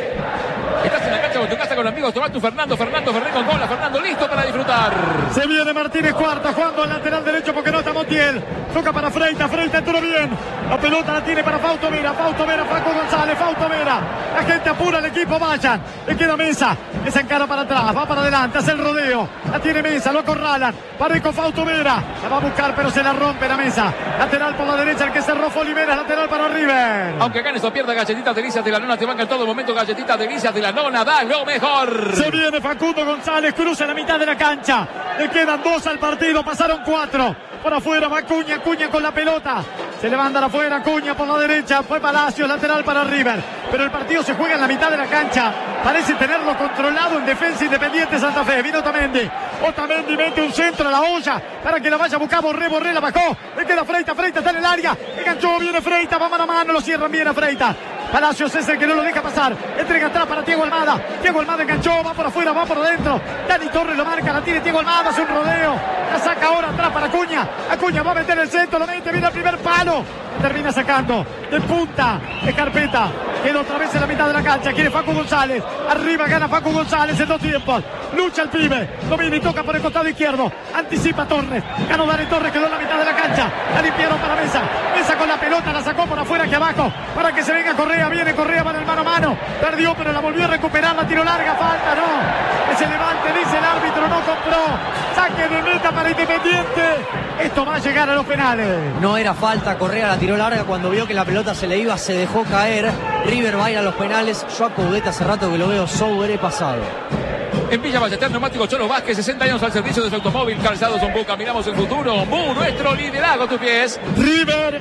C: Estás en la cancha con tu casa con amigos, tomá tu Fernando Ferré con bola, Fernando listo para disfrutar.
A: Se viene Martínez Cuarta, jugando al lateral derecho porque no está Montiel. Toca para Freitas entró bien. La pelota la tiene para Fausto Vera, Facu González, Fausto Vera. La gente apura al equipo, vayan. Le queda Mesa, que se encara para atrás, va para adelante, hace el rodeo. La tiene Mesa, lo acorralan. Parejo Fausto Vera, la va a buscar pero se la rompe la Mesa. Lateral por la derecha, el que cerró fue Olivera, lateral para River.
C: Aunque ganes o pierdas, Galletitas Delicias de la Nona te banca en todo momento. Galletitas Delicias de la Nona, da lo mejor.
A: Se viene Facundo González, cruza la mitad de la cancha. Le quedan 2 al partido, pasaron 4. Por afuera va Acuña con la pelota. Se le manda afuera Acuña por la derecha. Fue Palacios, lateral para River. Pero el partido se juega en la mitad de la cancha. Parece tenerlo controlado en Defensa Independiente Santa Fe. Vino Otamendi mete un centro a la olla para que la vaya a buscar Borré la bajó. Le queda Freitas está en el área. Enganchó, viene Freitas, va mano a mano, lo cierran bien a Freitas. Palacios es el que no lo deja pasar. Entrega atrás para Thiago Almada. Thiago Almada enganchó, va por afuera, va por adentro. Dani Torres lo marca, la tiene Thiago Almada, hace un rodeo. La saca ahora atrás para Acuña. Acuña va a meter el centro, lo mete, viene al primer palo. Termina sacando de punta, de carpeta. Queda otra vez en la mitad de la cancha. Quiere Facu González. Arriba gana Facu González en 2 tiempos. Lucha el pibe. Domina y toca por el costado izquierdo. Anticipa Torres. Ganó Dani Torres, quedó en la mitad de la cancha. La limpiaron para Mesa. Mesa con la pelota, la sacó por afuera aquí abajo. Para que se venga Correa. Viene Correa para el mano a mano. Perdió, pero la volvió a recuperar. La tiro larga, falta, no. Que se levante, dice el árbitro, no compró. Saque de meta para Independiente. Esto va a llegar a los penales.
B: No era falta, Correa la tiró larga. Cuando vio que la pelota se le iba, se dejó caer. River va a ir a los penales. Yo a Coudet hace rato que lo veo sobrepasado.
C: En Villa Ballester, Neumáticos Cholo Vázquez, 60 años al servicio de su automóvil. Calzados Son Buca, miramos el futuro. Nuestro liderazgo a tus pies.
A: River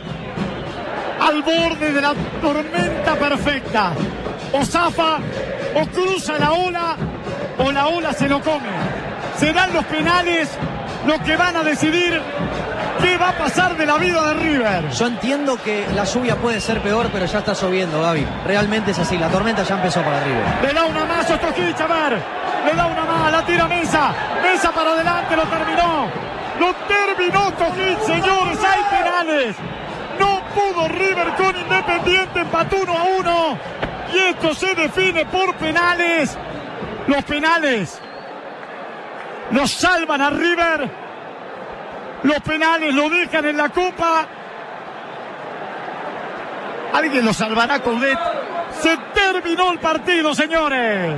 A: al borde de la tormenta perfecta. O zafa, o cruza la ola, o la ola se lo come. Serán los penales los que van a decidir qué va a pasar de la vida de River.
B: Yo entiendo que la lluvia puede ser peor, pero ya está lloviendo, Gaby. Realmente es así, la tormenta ya empezó para River.
A: Le da una más Ostojic, a ver. Le da una más, la tira Mesa. Mesa para adelante, lo terminó. Lo terminó Ostojic, señores, hay penales. No pudo River con Independiente, empató 1-1. Y esto se define por penales. Los penales los salvan a River. Los penales lo dejan en la Copa. ¿Alguien lo salvará, Coudet? Se terminó el partido, señores.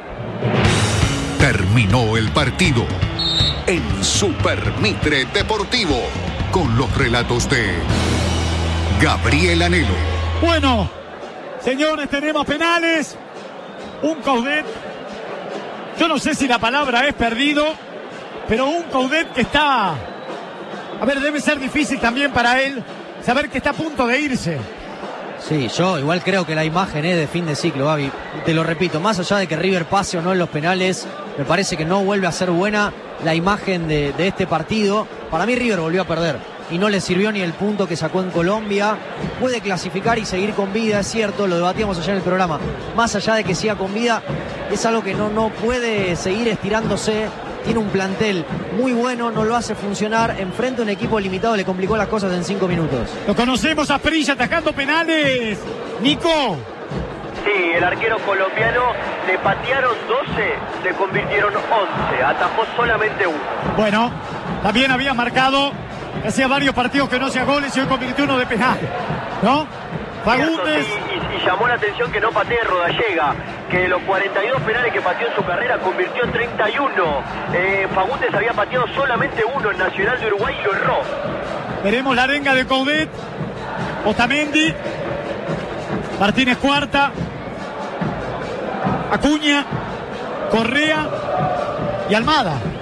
F: Terminó el partido en Super Mitre Deportivo con los relatos de Gabriel Anhelo.
A: Bueno, señores, tenemos penales. Un Coudet, yo no sé si la palabra es perdido, pero un Coudet que está... A ver, debe ser difícil también para él saber que está a punto de irse.
B: Sí, yo igual creo que la imagen es de fin de ciclo, Gaby. Te lo repito, más allá de que River pase o no en los penales, me parece que no vuelve a ser buena la imagen de este partido. Para mí River volvió a perder y no le sirvió ni el punto que sacó en Colombia. Puede clasificar y seguir con vida, es cierto, lo debatíamos ayer en el programa. Más allá de que siga con vida, es algo que no puede seguir estirándose. Tiene un plantel muy bueno, no lo hace funcionar. Enfrente a un equipo limitado le complicó las cosas en 5 minutos.
A: Lo conocemos a Perilla atajando penales. Nico.
D: Sí, el arquero colombiano le patearon 12, le convirtieron 11. Atajó solamente 1.
A: Bueno, también había marcado, hacía varios partidos que no hacía goles y hoy convirtió uno de penal, ¿no? Fagundes.
D: Y llamó la atención que no patee Rodallega, que de los 42 penales que pateó en su carrera convirtió en 31. Fagundes había pateado solamente 1 en Nacional de Uruguay y lo erró.
A: Veremos la arenga de Coudet, Otamendi, Martínez Cuarta, Acuña, Correa y Almada.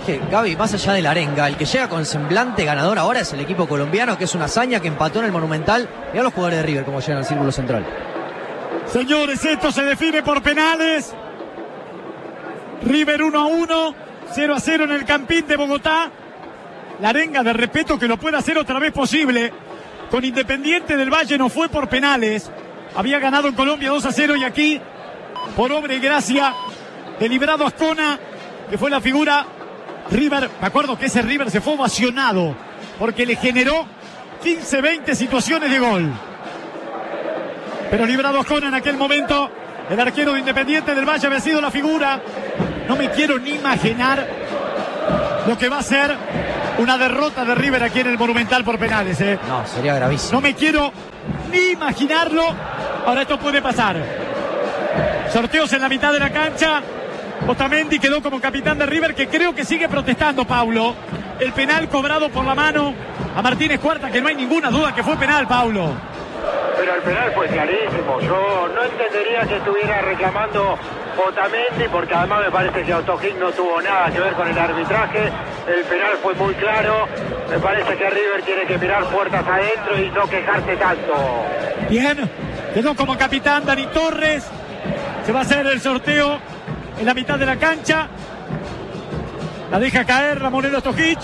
B: Que Gaby, más allá de la arenga, el que llega con semblante ganador ahora es el equipo colombiano, que es una hazaña que empató en el Monumental. Mirá los jugadores de River cómo llegan al círculo central.
A: Señores, esto se define por penales. River 1-1, 0-0 en el Campín de Bogotá. La arenga de respeto que lo pueda hacer otra vez posible. Con Independiente del Valle no fue por penales. Había ganado en Colombia 2-0 y aquí, por obra y gracia de Librado Ascona, que fue la figura, River, me acuerdo que ese River se fue ovacionado porque le generó 15-20 situaciones de gol. Pero Librado Ascona en aquel momento, el arquero de Independiente del Valle, había sido la figura. No me quiero ni imaginar lo que va a ser una derrota de River aquí en el Monumental por penales.
B: No, sería gravísimo.
A: No me quiero ni imaginarlo. Ahora esto puede pasar. Sorteos en la mitad de la cancha. Otamendi quedó como capitán de River, que creo que sigue protestando, Paulo. El penal cobrado por la mano a Martínez Cuarta, que no hay ninguna duda que fue penal, Paulo.
E: Pero el penal fue clarísimo. Yo no entendería que estuviera reclamando Otamendi, porque además me parece que Ostojic no tuvo nada que ver con el arbitraje. El penal fue muy claro. Me parece que River tiene que mirar puertas adentro y no quejarse tanto.
A: Bien, quedó como capitán Dani Torres. Se va a hacer el sorteo en la mitad de la cancha. La deja caer Ramonero Ostojic.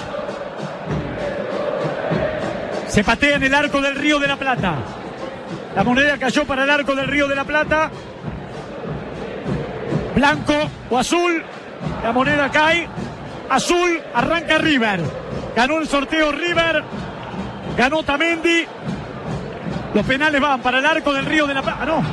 A: Se patea en el arco del Río de la Plata. La moneda cayó para el arco del Río de la Plata. Blanco o azul. La moneda cae. Azul, arranca River. Ganó el sorteo River. Ganó Otamendi. Los penales van para el arco del Río de la Plata. No.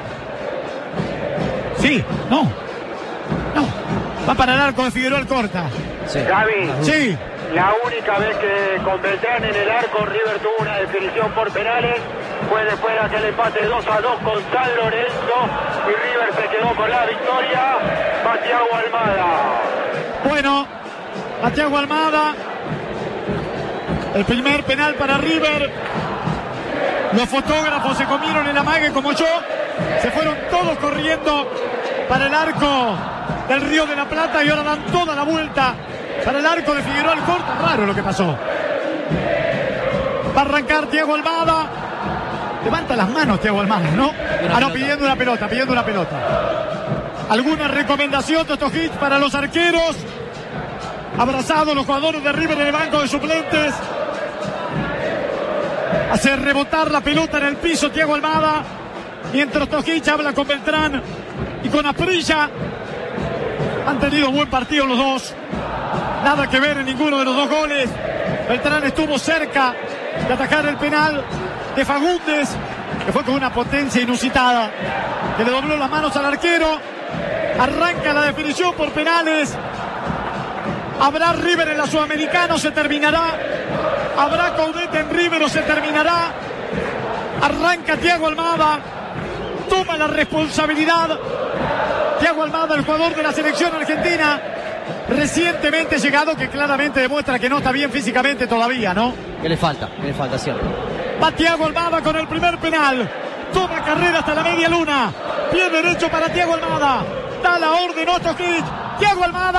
A: Sí, no. Va para el arco de Figueroa Alcorta.
B: Sí.
E: Gaby.
A: Sí.
E: La única vez que con Beltrán en el arco River tuvo una definición por penales fue después de aquel empate 2-2 con San Lorenzo y River se quedó con la victoria. Thiago Almada.
A: Bueno, a Thiago Almada. El primer penal para River. Los fotógrafos se comieron el amague como yo. Se fueron todos corriendo para el arco del Río de la Plata y ahora dan toda la vuelta para el arco de Figueroa Alcorta. Raro lo que pasó. Va a arrancar Thiago Almada. Levanta las manos Thiago Almada, ¿no? No, pidiendo una pelota. ¿Alguna recomendación de Ostojic para los arqueros? Abrazados los jugadores de River en el banco de suplentes. Hace rebotar la pelota en el piso Thiago Almada. Mientras Ostojic habla con Beltrán y con Asprilla. Han tenido buen partido los dos. Nada que ver en ninguno de los dos goles. Beltrán estuvo cerca de atajar el penal de Fagundes, que fue con una potencia inusitada, que le dobló las manos al arquero. Arranca la definición por penales. Habrá River en la Sudamericana o se terminará. Habrá Caudete en River o se terminará. Arranca Thiago Almada. Toma la responsabilidad Thiago Almada, el jugador de la selección argentina, recientemente llegado, que claramente demuestra que no está bien físicamente todavía, ¿no?
B: Que le falta, cierto.
A: Va Thiago Almada con el primer penal. Toma carrera hasta la media luna. Pie derecho para Thiago Almada. Da la orden Ostojic. Thiago Almada.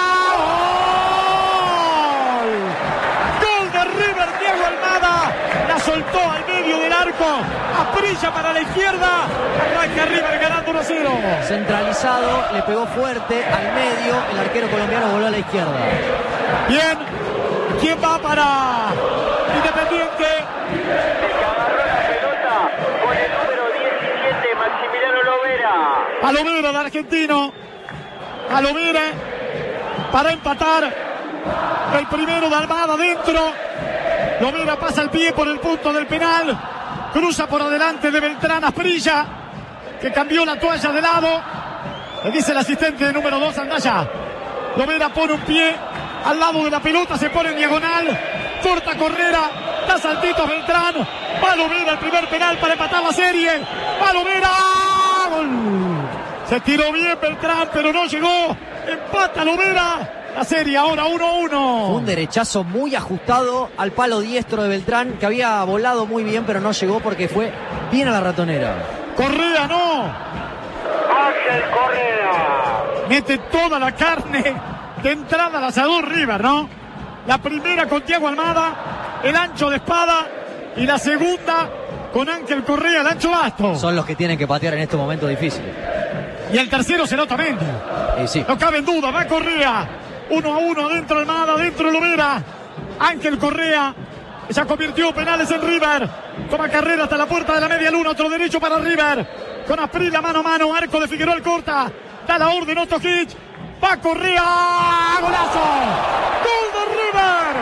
A: ¡Gol! Gol de River, Thiago Almada. La soltó al medio del arco. Asprilla para la izquierda. Arranca River ganando 1-0.
B: Centralizado, le pegó fuerte al medio. El arquero colombiano voló a la izquierda.
A: Bien. ¿Quién va para Independiente?
E: El que agarró la pelota con el número 17, Maximiliano Lovera.
A: A Lovera de Argentino. A Lovera para empatar. El primero de Almada dentro. Lovera pasa el pie por el punto del penal. Cruza por adelante de Beltrán. Asprilla, que cambió la toalla de lado. Le dice el asistente de número 2, Andaya. Lovera pone un pie al lado de la pelota, se pone en diagonal. Corta Correra, da saltitos Beltrán. Va Lovera, el primer penal para empatar la serie. Va Lovera. ¡Gol! Se tiró bien Beltrán, pero no llegó. Empata Lovera. La serie ahora 1-1.
B: Fue un derechazo muy ajustado al palo diestro de Beltrán, que había volado muy bien, pero no llegó porque fue bien a la ratonera.
A: Correa no.
E: Ángel Correa.
A: Mete toda la carne de entrada al asador River, ¿no? La primera con Thiago Almada, el ancho de espada, y la segunda con Ángel Correa, el ancho basto.
B: Son los que tienen que patear en estos momentos difíciles.
A: Y el tercero será Otamendi.
B: Sí.
A: No cabe en duda, va Correa. 1-1, adentro Almada, adentro Lovera. Ángel Correa ya convirtió penales en River. Toma carrera hasta la puerta de la media luna, otro derecho para River. Con Asprilla mano a mano, arco de Figueroa corta. Da la orden Ostojic. Va Correa, golazo. Gol de River.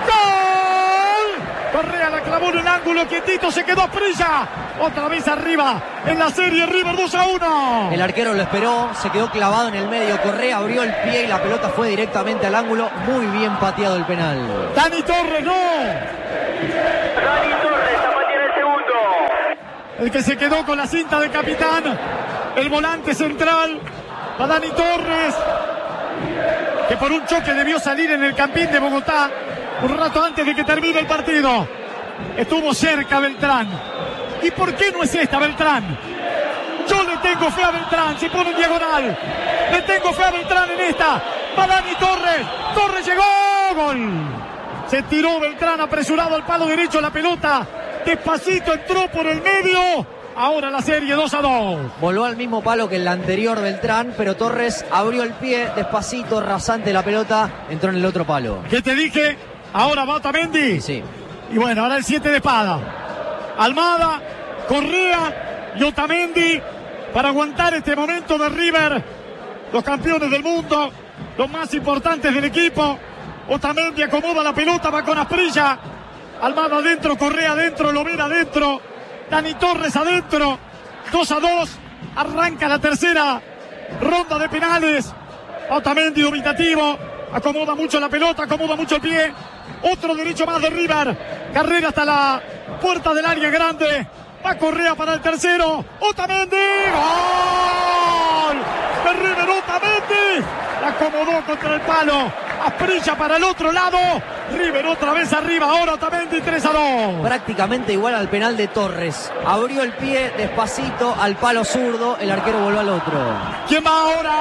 A: Gol. Correa la clavó en el ángulo, quietito, se quedó Asprilla. Otra vez arriba en la serie, River 2-1.
B: El arquero lo esperó, se quedó clavado en el medio. Correa abrió el pie y la pelota fue directamente al ángulo. Muy bien pateado el penal.
A: Dani Torres, no.
D: Dani Torres, Zapatero el segundo.
A: El que se quedó con la cinta de capitán, el volante central, a Dani Torres, que por un choque debió salir en el Campín de Bogotá un rato antes de que termine el partido. Estuvo cerca Beltrán. ¿Y por qué no es esta Beltrán? Yo le tengo fe a Beltrán, se pone en diagonal. Le tengo fe a Beltrán en esta. Va Dani Torres. Torres llegó. Gol. Se tiró Beltrán apresurado al palo derecho, la pelota despacito entró por el medio. Ahora la serie 2-2.
B: Voló al mismo palo que el anterior Beltrán, pero Torres abrió el pie despacito, rasante la pelota, entró en el otro palo.
A: ¿Qué te dije? Ahora va Otamendi.
B: Sí.
A: Y bueno, ahora el 7 de espada. Almada, Correa y Otamendi para aguantar este momento de River. Los campeones del mundo, los más importantes del equipo. Otamendi acomoda la pelota, va con Asprilla. Almada adentro, Correa adentro, Lovera adentro. Dani Torres adentro. 2-2. Arranca la tercera ronda de penales. Otamendi dubitativo. Acomoda mucho la pelota, acomoda mucho el pie. Otro derecho más de River. Carrera hasta la puerta del área grande. Va Correa para el tercero. Otamendi. ¡Gol! De River, Otamendi. La acomodó contra el palo. Asprilla para el otro lado. River otra vez arriba. Ahora Otamendi 3-2.
B: Prácticamente igual al penal de Torres. Abrió el pie despacito al palo zurdo. El arquero voló al otro.
A: ¿Quién va ahora?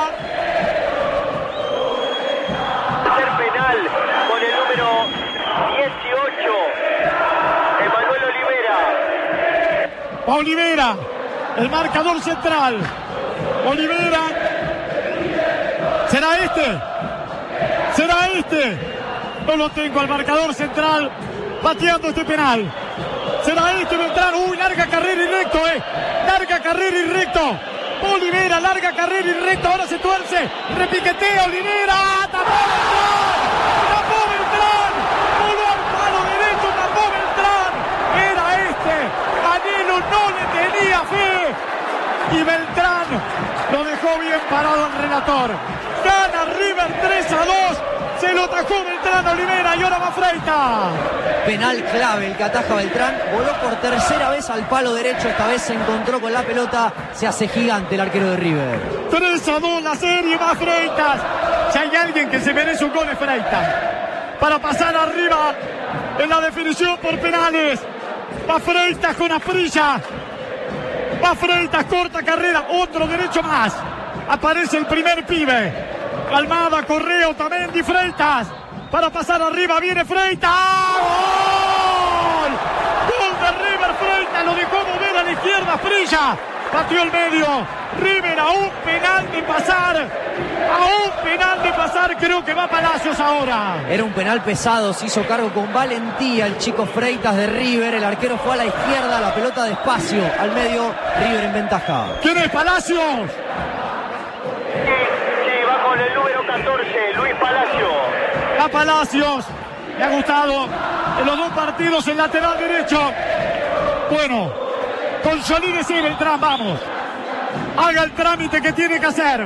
D: Tercer penal con el número 18. Emanuel Olivera.
A: Va Olivera, el marcador central. Olivera. ¿Será este? ¿Será este? No lo tengo al marcador central pateando este penal. ¿Será este Beltrán? Uy, larga carrera y recto, larga carrera y recto. Olivera, larga carrera y recto. Ahora se tuerce. Repiquetea Olivera. Tapó Beltrán. Tapó Beltrán. Voló al palo derecho. Tapó Beltrán. Era este. Anhelo no le tenía fe. Y Beltrán lo dejó bien parado el relator. Gana River 3-2. Se lo atajó Beltrán a Olivera y ahora va Freitas.
B: Penal clave el que ataja Beltrán. Voló por tercera vez al palo derecho. Esta vez se encontró con la pelota. Se hace gigante el arquero de River.
A: 3-2 la serie, va Freitas. Si hay alguien que se merece un gol es Freitas. Para pasar arriba en la definición por penales. Va Freitas con Asprilla. Va Freitas, corta carrera. Otro derecho más. Aparece el primer pibe. Almada, Correa, Otamendi, Freitas. Para pasar arriba viene Freitas. ¡Gol! Gol de River, Freitas. Lo dejó mover a la izquierda, Asprilla. Pateó el medio. River a un penal de pasar. A un penal de pasar. Creo que va Palacios ahora.
B: Era un penal pesado. Se hizo cargo con valentía el chico Freitas de River. El arquero fue a la izquierda. La pelota despacio. Al medio. River en ventaja.
A: ¿Quién es Palacios?
D: Sí, va con el número 14, Luis Palacio.
A: A Palacios. Me ha gustado en los dos partidos el lateral derecho. Bueno, consolídese Beltrán, vamos. Haga el trámite que tiene que hacer.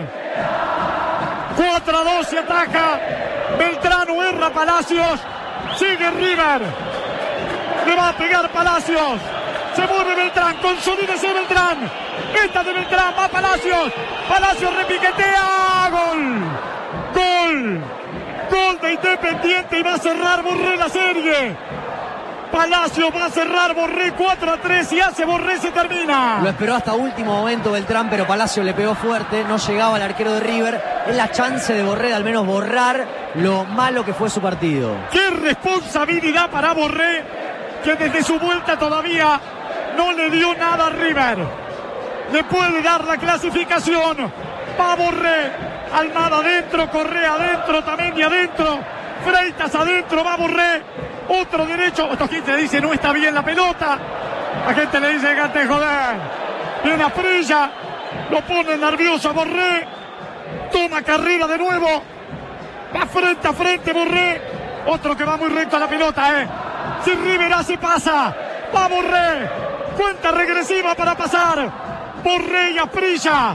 A: 4-2 se ataca. Beltrán o erra Palacios. Sigue River. Le va a pegar Palacios. Se mueve Beltrán. Consolídese Beltrán. Esta de Beltrán. Va Palacios. Palacios repiquetea. Gol. Gol. Gol de Independiente y va a cerrar Borré la serie. Palacio va a cerrar Borré 4-3 y hace Borré, se termina.
B: Lo esperó hasta último momento Beltrán, pero Palacio le pegó fuerte, no llegaba el arquero de River. Es la chance de Borré de al menos borrar lo malo que fue su partido.
A: ¡Qué responsabilidad para Borré, que desde su vuelta todavía no le dio nada a River! Le puede dar la clasificación. Va Borré, Almada adentro, Correa adentro, Tamendi adentro, Freitas adentro, va Borré. Otro derecho, otro gente le dice no está bien la pelota. La gente le dice déjate de joder. Viene Asprilla, lo pone nervioso a Borré. Toma carrera de nuevo. Va frente a frente Borré. Otro que va muy recto a la pelota, Si River hace pasa. Va Borré. Cuenta regresiva para pasar. Borré y Asprilla.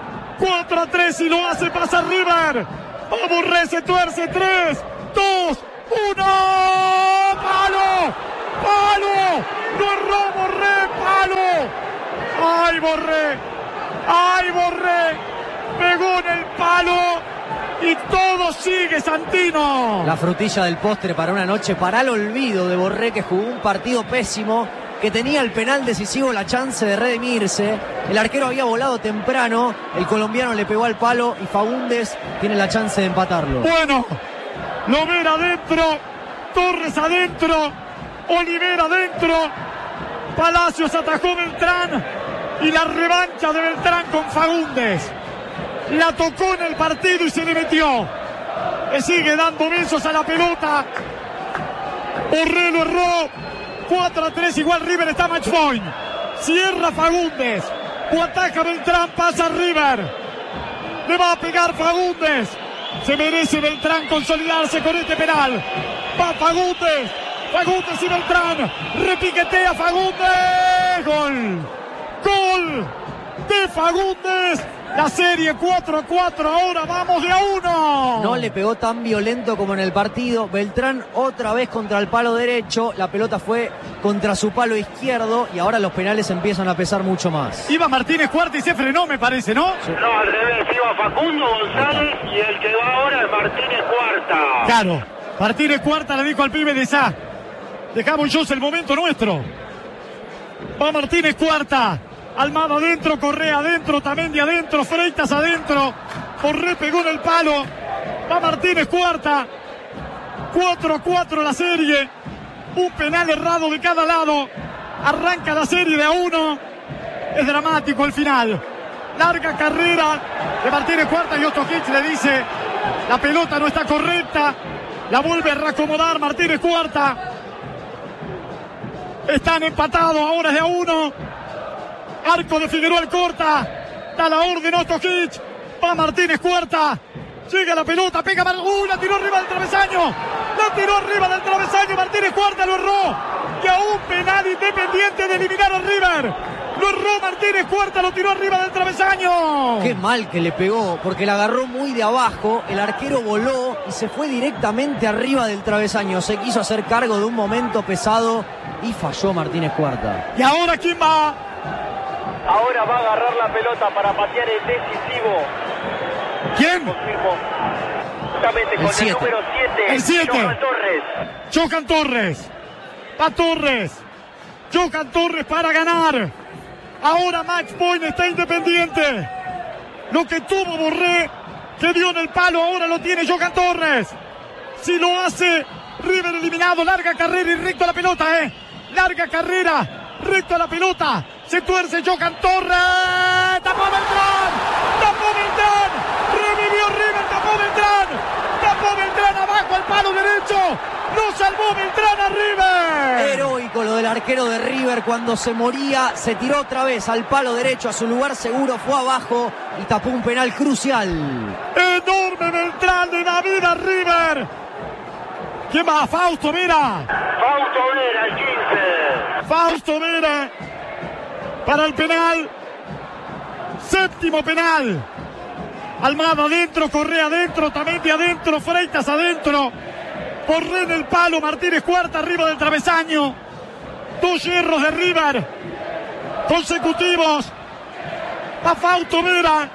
A: 4-3 y lo hace pasar River. Va Borré, se tuerce. 3, 2, 1. ¡Palo! ¡Palo! ¡Lo erró Borré! ¡Palo! ¡Ay, Borré! ¡Ay, Borré! Pegó en el palo y todo sigue, Santino.
B: La frutilla del postre para una noche para el olvido de Borré, que jugó un partido pésimo, que tenía el penal decisivo, la chance de redimirse. El arquero había volado temprano, el colombiano le pegó al palo y Faúndez tiene la chance de empatarlo.
A: Bueno, Lovera adentro, Torres adentro, Olivera adentro, Palacios atajó Beltrán y la revancha de Beltrán con Faúndez. La tocó en el partido y se le metió. Le sigue dando besos a la pelota. Borré lo erró. 4-3, igual River está match point. Cierra Faúndez. O ataca Beltrán, pasa River. Le va a pegar Faúndez. Se merece Beltrán consolidarse con este penal. Va Faúndez. Faúndez y Beltrán. Repiquetea Faúndez. Gol. Gol de Faúndez. La serie 4-4, ahora vamos de a 1.
B: No le pegó tan violento como en el partido. Beltrán otra vez contra el palo derecho. La pelota fue contra su palo izquierdo y ahora los penales empiezan a pesar mucho más.
A: Iba Martínez Cuarta y se frenó, me parece, ¿no?
B: Sí.
E: No, al revés, iba Facundo González y el que va ahora es Martínez Cuarta.
A: Claro, Martínez Cuarta le dijo al pibe de Sá: dejamos yo el momento nuestro. Va Martínez Cuarta. Almada adentro, Correa adentro, Tamendi adentro, Freitas adentro. Borré pegó en el palo. Va Martínez Cuarta. 4-4 la serie. Un penal errado de cada lado. Arranca la serie de a 1. Es dramático el final. Larga carrera de Martínez Cuarta y Otto Hitch le dice: la pelota no está correcta. La vuelve a reacomodar Martínez Cuarta. Están empatados, ahora es de a 1. Arco de Figueroa el corta. Da la orden Otto Hitch. Va Martínez Cuarta. Llega la pelota, pega. La tiró arriba del travesaño. La tiró arriba del travesaño. Martínez Cuarta lo erró. Y a un penal Independiente de eliminar a River. Lo erró Martínez Cuarta, lo tiró arriba del travesaño.
B: Qué mal que le pegó, porque la agarró muy de abajo. El arquero voló y se fue directamente arriba del travesaño. Se quiso hacer cargo de un momento pesado y falló Martínez Cuarta.
A: ¿Y ahora quién va?
D: Ahora va a agarrar la pelota para patear el decisivo.
A: ¿Quién?
D: Confirmo. Justamente con el número 7.
A: El 7.
D: Johan Torres.
A: Johan Torres. Va Torres. Johan Torres para ganar. Ahora match point, está Independiente. Lo que tuvo Borré, que dio en el palo, ahora lo tiene Johan Torres. Si lo hace, River eliminado. Larga carrera y recto a la pelota, Larga carrera, recto a la pelota. Se tuerce Johan Torres. Tapó Beltrán. Tapó Beltrán. Revivió River. Tapó Beltrán. Tapó Beltrán abajo al palo derecho. Lo salvó Beltrán a River.
B: Heroico lo del arquero de River. Cuando se moría, se tiró otra vez al palo derecho, a su lugar seguro, fue abajo y tapó un penal crucial.
A: Enorme Beltrán de David a River. ¿Quién va? Fausto Vera.
E: Fausto Vera, el 15.
A: Fausto Vera para el penal. Séptimo penal. Almada adentro, Correa adentro, Tamendi adentro, Freitas adentro. Borré en el palo, Martínez Cuarta arriba del travesaño. 2 hierros de River consecutivos. A Fausto Vera.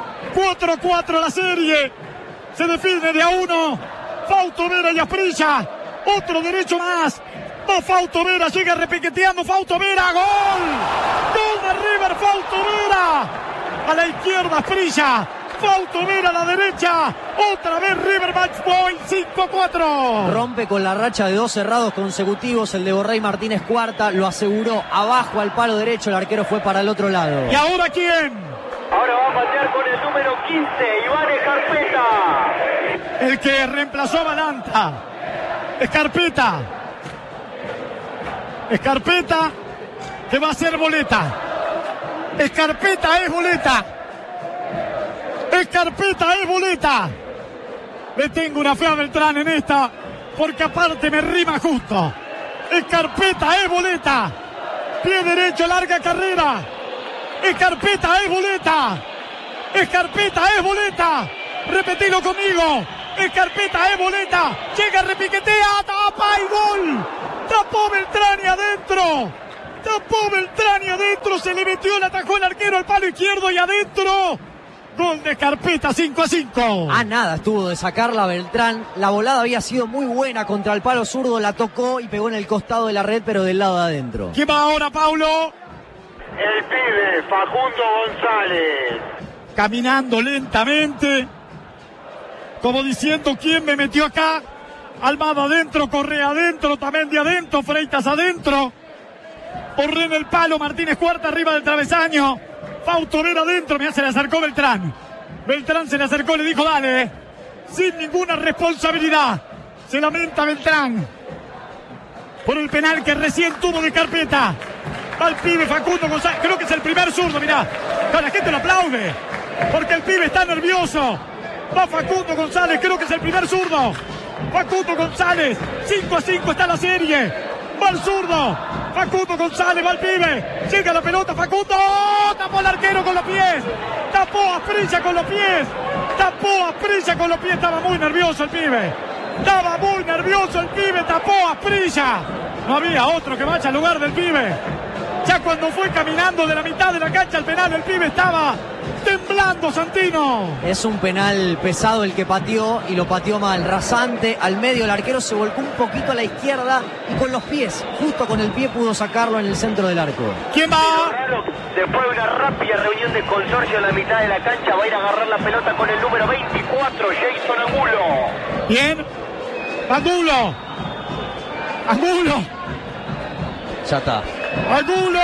A: 4-4 la serie. Se define de a 1. Fausto Vera y Asprilla. Otro derecho más. Va Fausto Vera, sigue repiqueteando Fausto Vera. ¡Gol! ¡Gol de River! Fausto Vera. A la izquierda Frilla. Fausto Vera a la derecha. Otra vez River Match Point 5-4.
B: Rompe con la racha de 2 cerrados consecutivos. El de Borré Martínez Cuarta lo aseguró abajo al palo derecho. El arquero fue para el otro lado.
A: ¿Y ahora quién?
D: Ahora va a patear con el número 15, Iván Escarpeta.
A: El que reemplazó a Balanta. Escarpeta. Escarpeta que va a ser boleta. Escarpeta es boleta. Escarpeta es boleta. Le tengo una fe a Beltrán en esta, porque aparte me rima justo. Escarpeta es boleta. Pie derecho, larga carrera. Escarpeta es boleta. Escarpeta es boleta. Repetilo conmigo. Escarpeta es boleta. Llega, repiquetea, tapa y gol. Tapó Beltrán y adentro. Tapó Beltrán y adentro. Se le metió, le atajó el arquero al palo izquierdo y adentro. Gol de Escarpeta, 5-5.
B: Nada estuvo de sacarla Beltrán. La volada había sido muy buena contra el palo zurdo. La tocó y pegó en el costado de la red, pero del lado de adentro.
A: ¿Quién va ahora, Paulo?
E: El pibe, Facundo González.
A: Caminando lentamente, como diciendo, ¿quién me metió acá? Almada adentro, Correa adentro, Tamendi adentro, Freitas adentro. Borré en el palo, Martínez Cuarta arriba del travesaño. Fausto Vera adentro, mirá, se le acercó Beltrán. Beltrán se le acercó, le dijo, dale. Sin ninguna responsabilidad. Se lamenta Beltrán por el penal que recién tuvo de Carpeta. Va el pibe Facundo González, creo que es el primer zurdo, mirá. La gente lo aplaude, porque el pibe está nervioso. Va Facundo González, creo que es el primer zurdo. Facundo González, 5-5 está la serie. Va el zurdo, Facundo González, va el pibe. Llega la pelota, Facundo. Tapó el arquero con los pies. Tapó a Frilla con los pies. Tapó a Frilla con los pies. Estaba muy nervioso el pibe. Estaba muy nervioso el pibe. Tapó a Frilla. No había otro que vaya al lugar del pibe. Ya cuando fue caminando de la mitad de la cancha al penal, el pibe estaba temblando, Santino.
B: Es un penal pesado el que pateó y lo pateó mal, rasante al medio. El arquero se volcó un poquito a la izquierda y con los pies, justo con el pie pudo sacarlo en el centro del arco.
A: ¿Quién va?
D: Después de una rápida reunión de consorcio en la mitad de la cancha, va a ir a agarrar la pelota con el número 24, Jason Angulo.
A: Bien. Angulo. Angulo.
B: Ya está.
A: Angulo.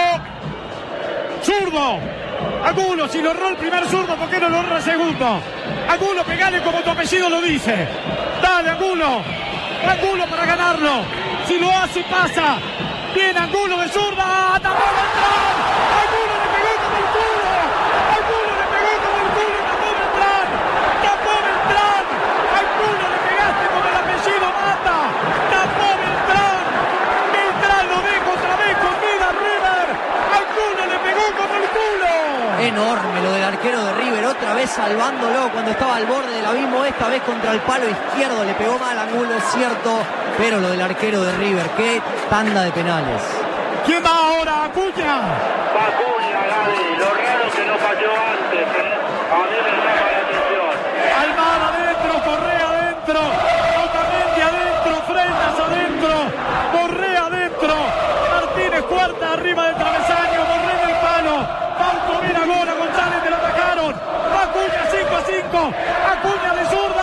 A: Zurdo. Angulo, si lo erró el primer zurdo, ¿por qué no lo erró el segundo? Angulo, pegale como tu apellido lo dice. Dale, Angulo. Angulo para ganarlo. Si lo hace, pasa. Bien, Angulo de zurda. Tapó Beltrán. Angulo le pegó como el culo. Angulo le pegó como el culo. Tapó Beltrán. Tapó Beltrán. Angulo le pegaste como el apellido mata. Tapó Beltrán. Beltrán lo deja otra vez con vida River. Angulo le pegó como el culo.
B: Enorme lo del arquero de River, otra vez salvándolo cuando estaba al borde del abismo, esta vez contra el palo izquierdo, le pegó mal Angulo, es cierto, pero lo del arquero de River, qué tanda de penales.
A: ¿Quién va ahora? Acuña.
E: Acuña, Gaby, lo raro que no pateó antes, A mí me llama la atención.
A: Almada adentro, Correa adentro, Otamendi adentro, Freitas adentro, Correa adentro, Martínez Cuarta arriba del travesaño, Borré en el palo. Fausto Vera, gol, a González te lo atacaron. Acuña 5-5. Acuña de zurda.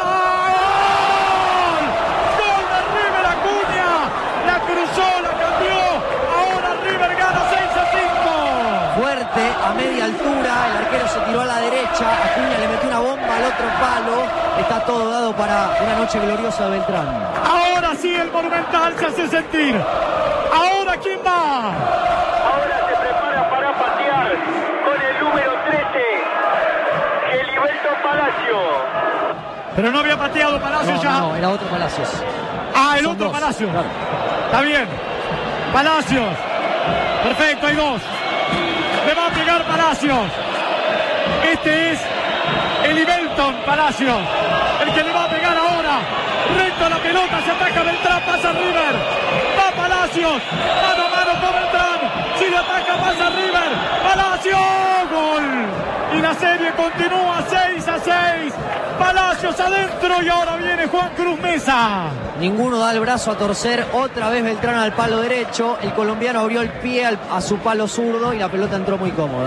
A: ¡Gol! Gol de River, Acuña. La cruzó, la cambió. Ahora River gana 6-5.
B: Fuerte, a media altura, el arquero se tiró a la derecha, Acuña le metió una bomba al otro palo. Está todo dado para una noche gloriosa de Beltrán.
A: Ahora sí el Monumental se hace sentir. Ahora ¿quién va?
D: Ahora se prepara para patear con el número 13, Geliberto Palacio.
A: Pero no había pateado Palacios ya.
B: No, era otro Palacios.
A: Ah, el
B: Son
A: otro
B: dos,
A: Palacios.
B: claro.
A: Está bien. Palacios. Perfecto, hay dos. Le va a pegar Palacios. Este es Elivelton Palacios. El que le va a pegar ahora. Recto a la pelota, se ataca Beltrán, pasa River. Va Palacios. Mano a mano con Beltrán. Si lo ataca, pasa River. Palacios. Gol. Y la serie continúa 6-6. Palacios adentro y ahora viene Juan Cruz Mesa.
B: Ninguno da el brazo a torcer. Otra vez Beltrán al palo derecho. El colombiano abrió el pie a su palo zurdo y la pelota entró muy cómoda.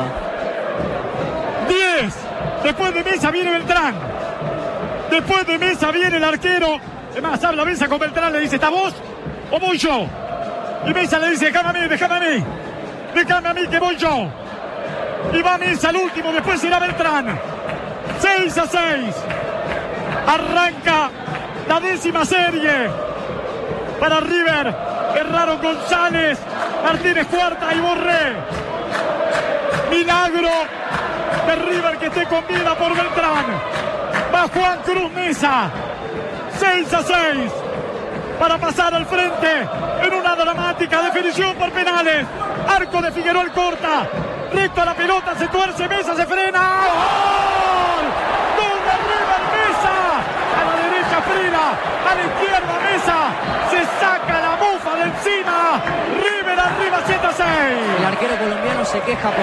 A: 10. Después de Mesa viene Beltrán. Después de Mesa viene el arquero. Además habla Mesa con Beltrán, le dice, ¿estás vos o voy yo? Y Mesa le dice, déjame a mí que voy yo. Y va Mesa al último, después irá Beltrán. 6-6. Arranca la 10ª serie para River. Erraron González, Martínez Cuarta y Borré. Milagro de River que esté con vida por Beltrán. Va Juan Cruz Mesa. 6-6 para pasar al frente en una dramática definición por penales. Arco de Figueroa el corta. Recto a la pelota, se tuerce Mesa, se frena. ¡Gol! ¡Gol de River! Mesa. A la derecha Frida, a la izquierda Mesa. Se saca la mufa de encima. River arriba 7-6.
B: El arquero colombiano se queja por